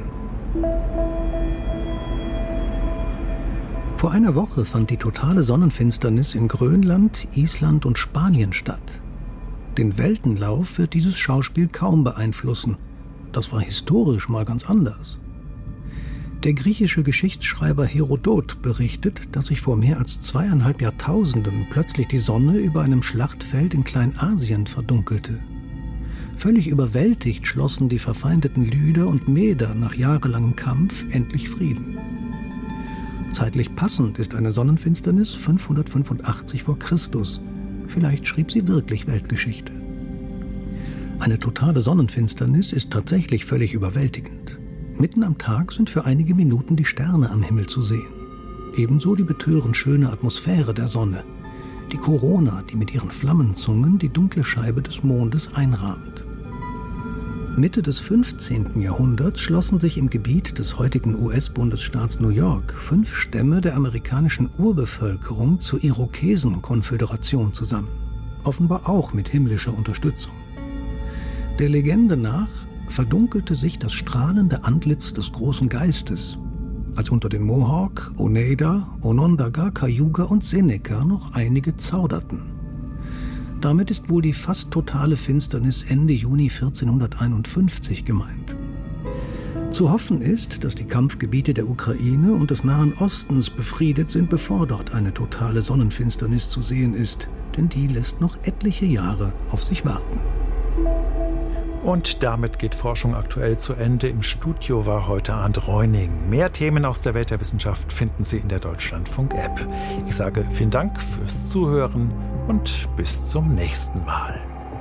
Speaker 19: Vor einer Woche fand die totale Sonnenfinsternis in Grönland, Island und Spanien statt. Den Weltenlauf wird dieses Schauspiel kaum beeinflussen. Das war historisch mal ganz anders. Der griechische Geschichtsschreiber Herodot berichtet, dass sich vor mehr als zweieinhalb Jahrtausenden plötzlich die Sonne über einem Schlachtfeld in Kleinasien verdunkelte. Völlig überwältigt schlossen die verfeindeten Lyder und Meder nach jahrelangem Kampf endlich Frieden. Zeitlich passend ist eine Sonnenfinsternis fünfhundertfünfundachtzig vor Christus. Vielleicht schrieb sie wirklich Weltgeschichte. Eine totale Sonnenfinsternis ist tatsächlich völlig überwältigend. Mitten am Tag sind für einige Minuten die Sterne am Himmel zu sehen. Ebenso die betörend schöne Atmosphäre der Sonne. Die Korona, die mit ihren Flammenzungen die dunkle Scheibe des Mondes einrahmt. Mitte des fünfzehnten Jahrhunderts schlossen sich im Gebiet des heutigen U S-Bundesstaats New York fünf Stämme der amerikanischen Urbevölkerung zur Irokesen-Konföderation zusammen. Offenbar auch mit himmlischer Unterstützung. Der Legende nach verdunkelte sich das strahlende Antlitz des großen Geistes, als unter den Mohawk, Oneida, Onondaga, Cayuga und Seneca noch einige zauderten. Damit ist wohl die fast totale Finsternis Ende Juni vierzehnhunderteinundfünfzig gemeint. Zu hoffen ist, dass die Kampfgebiete der Ukraine und des Nahen Ostens befriedet sind, bevor dort eine totale Sonnenfinsternis zu sehen ist, denn die lässt noch etliche Jahre auf sich warten.
Speaker 9: Und damit geht Forschung aktuell zu Ende. Im Studio war heute Arndt Reuning. Mehr Themen aus der Welt der Wissenschaft finden Sie in der Deutschlandfunk-App. Ich sage vielen Dank fürs Zuhören und bis zum nächsten Mal.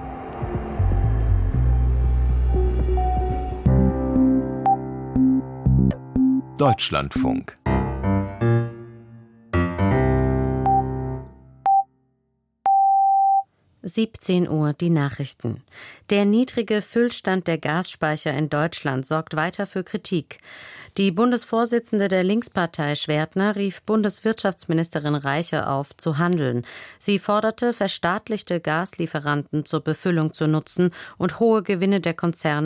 Speaker 20: Deutschlandfunk.
Speaker 1: siebzehn Uhr die Nachrichten. Der niedrige Füllstand der Gasspeicher in Deutschland sorgt weiter für Kritik. Die Bundesvorsitzende der Linkspartei Schwertner rief Bundeswirtschaftsministerin Reiche auf, zu handeln. Sie forderte, verstaatlichte Gaslieferanten zur Befüllung zu nutzen und hohe Gewinne der Konzerne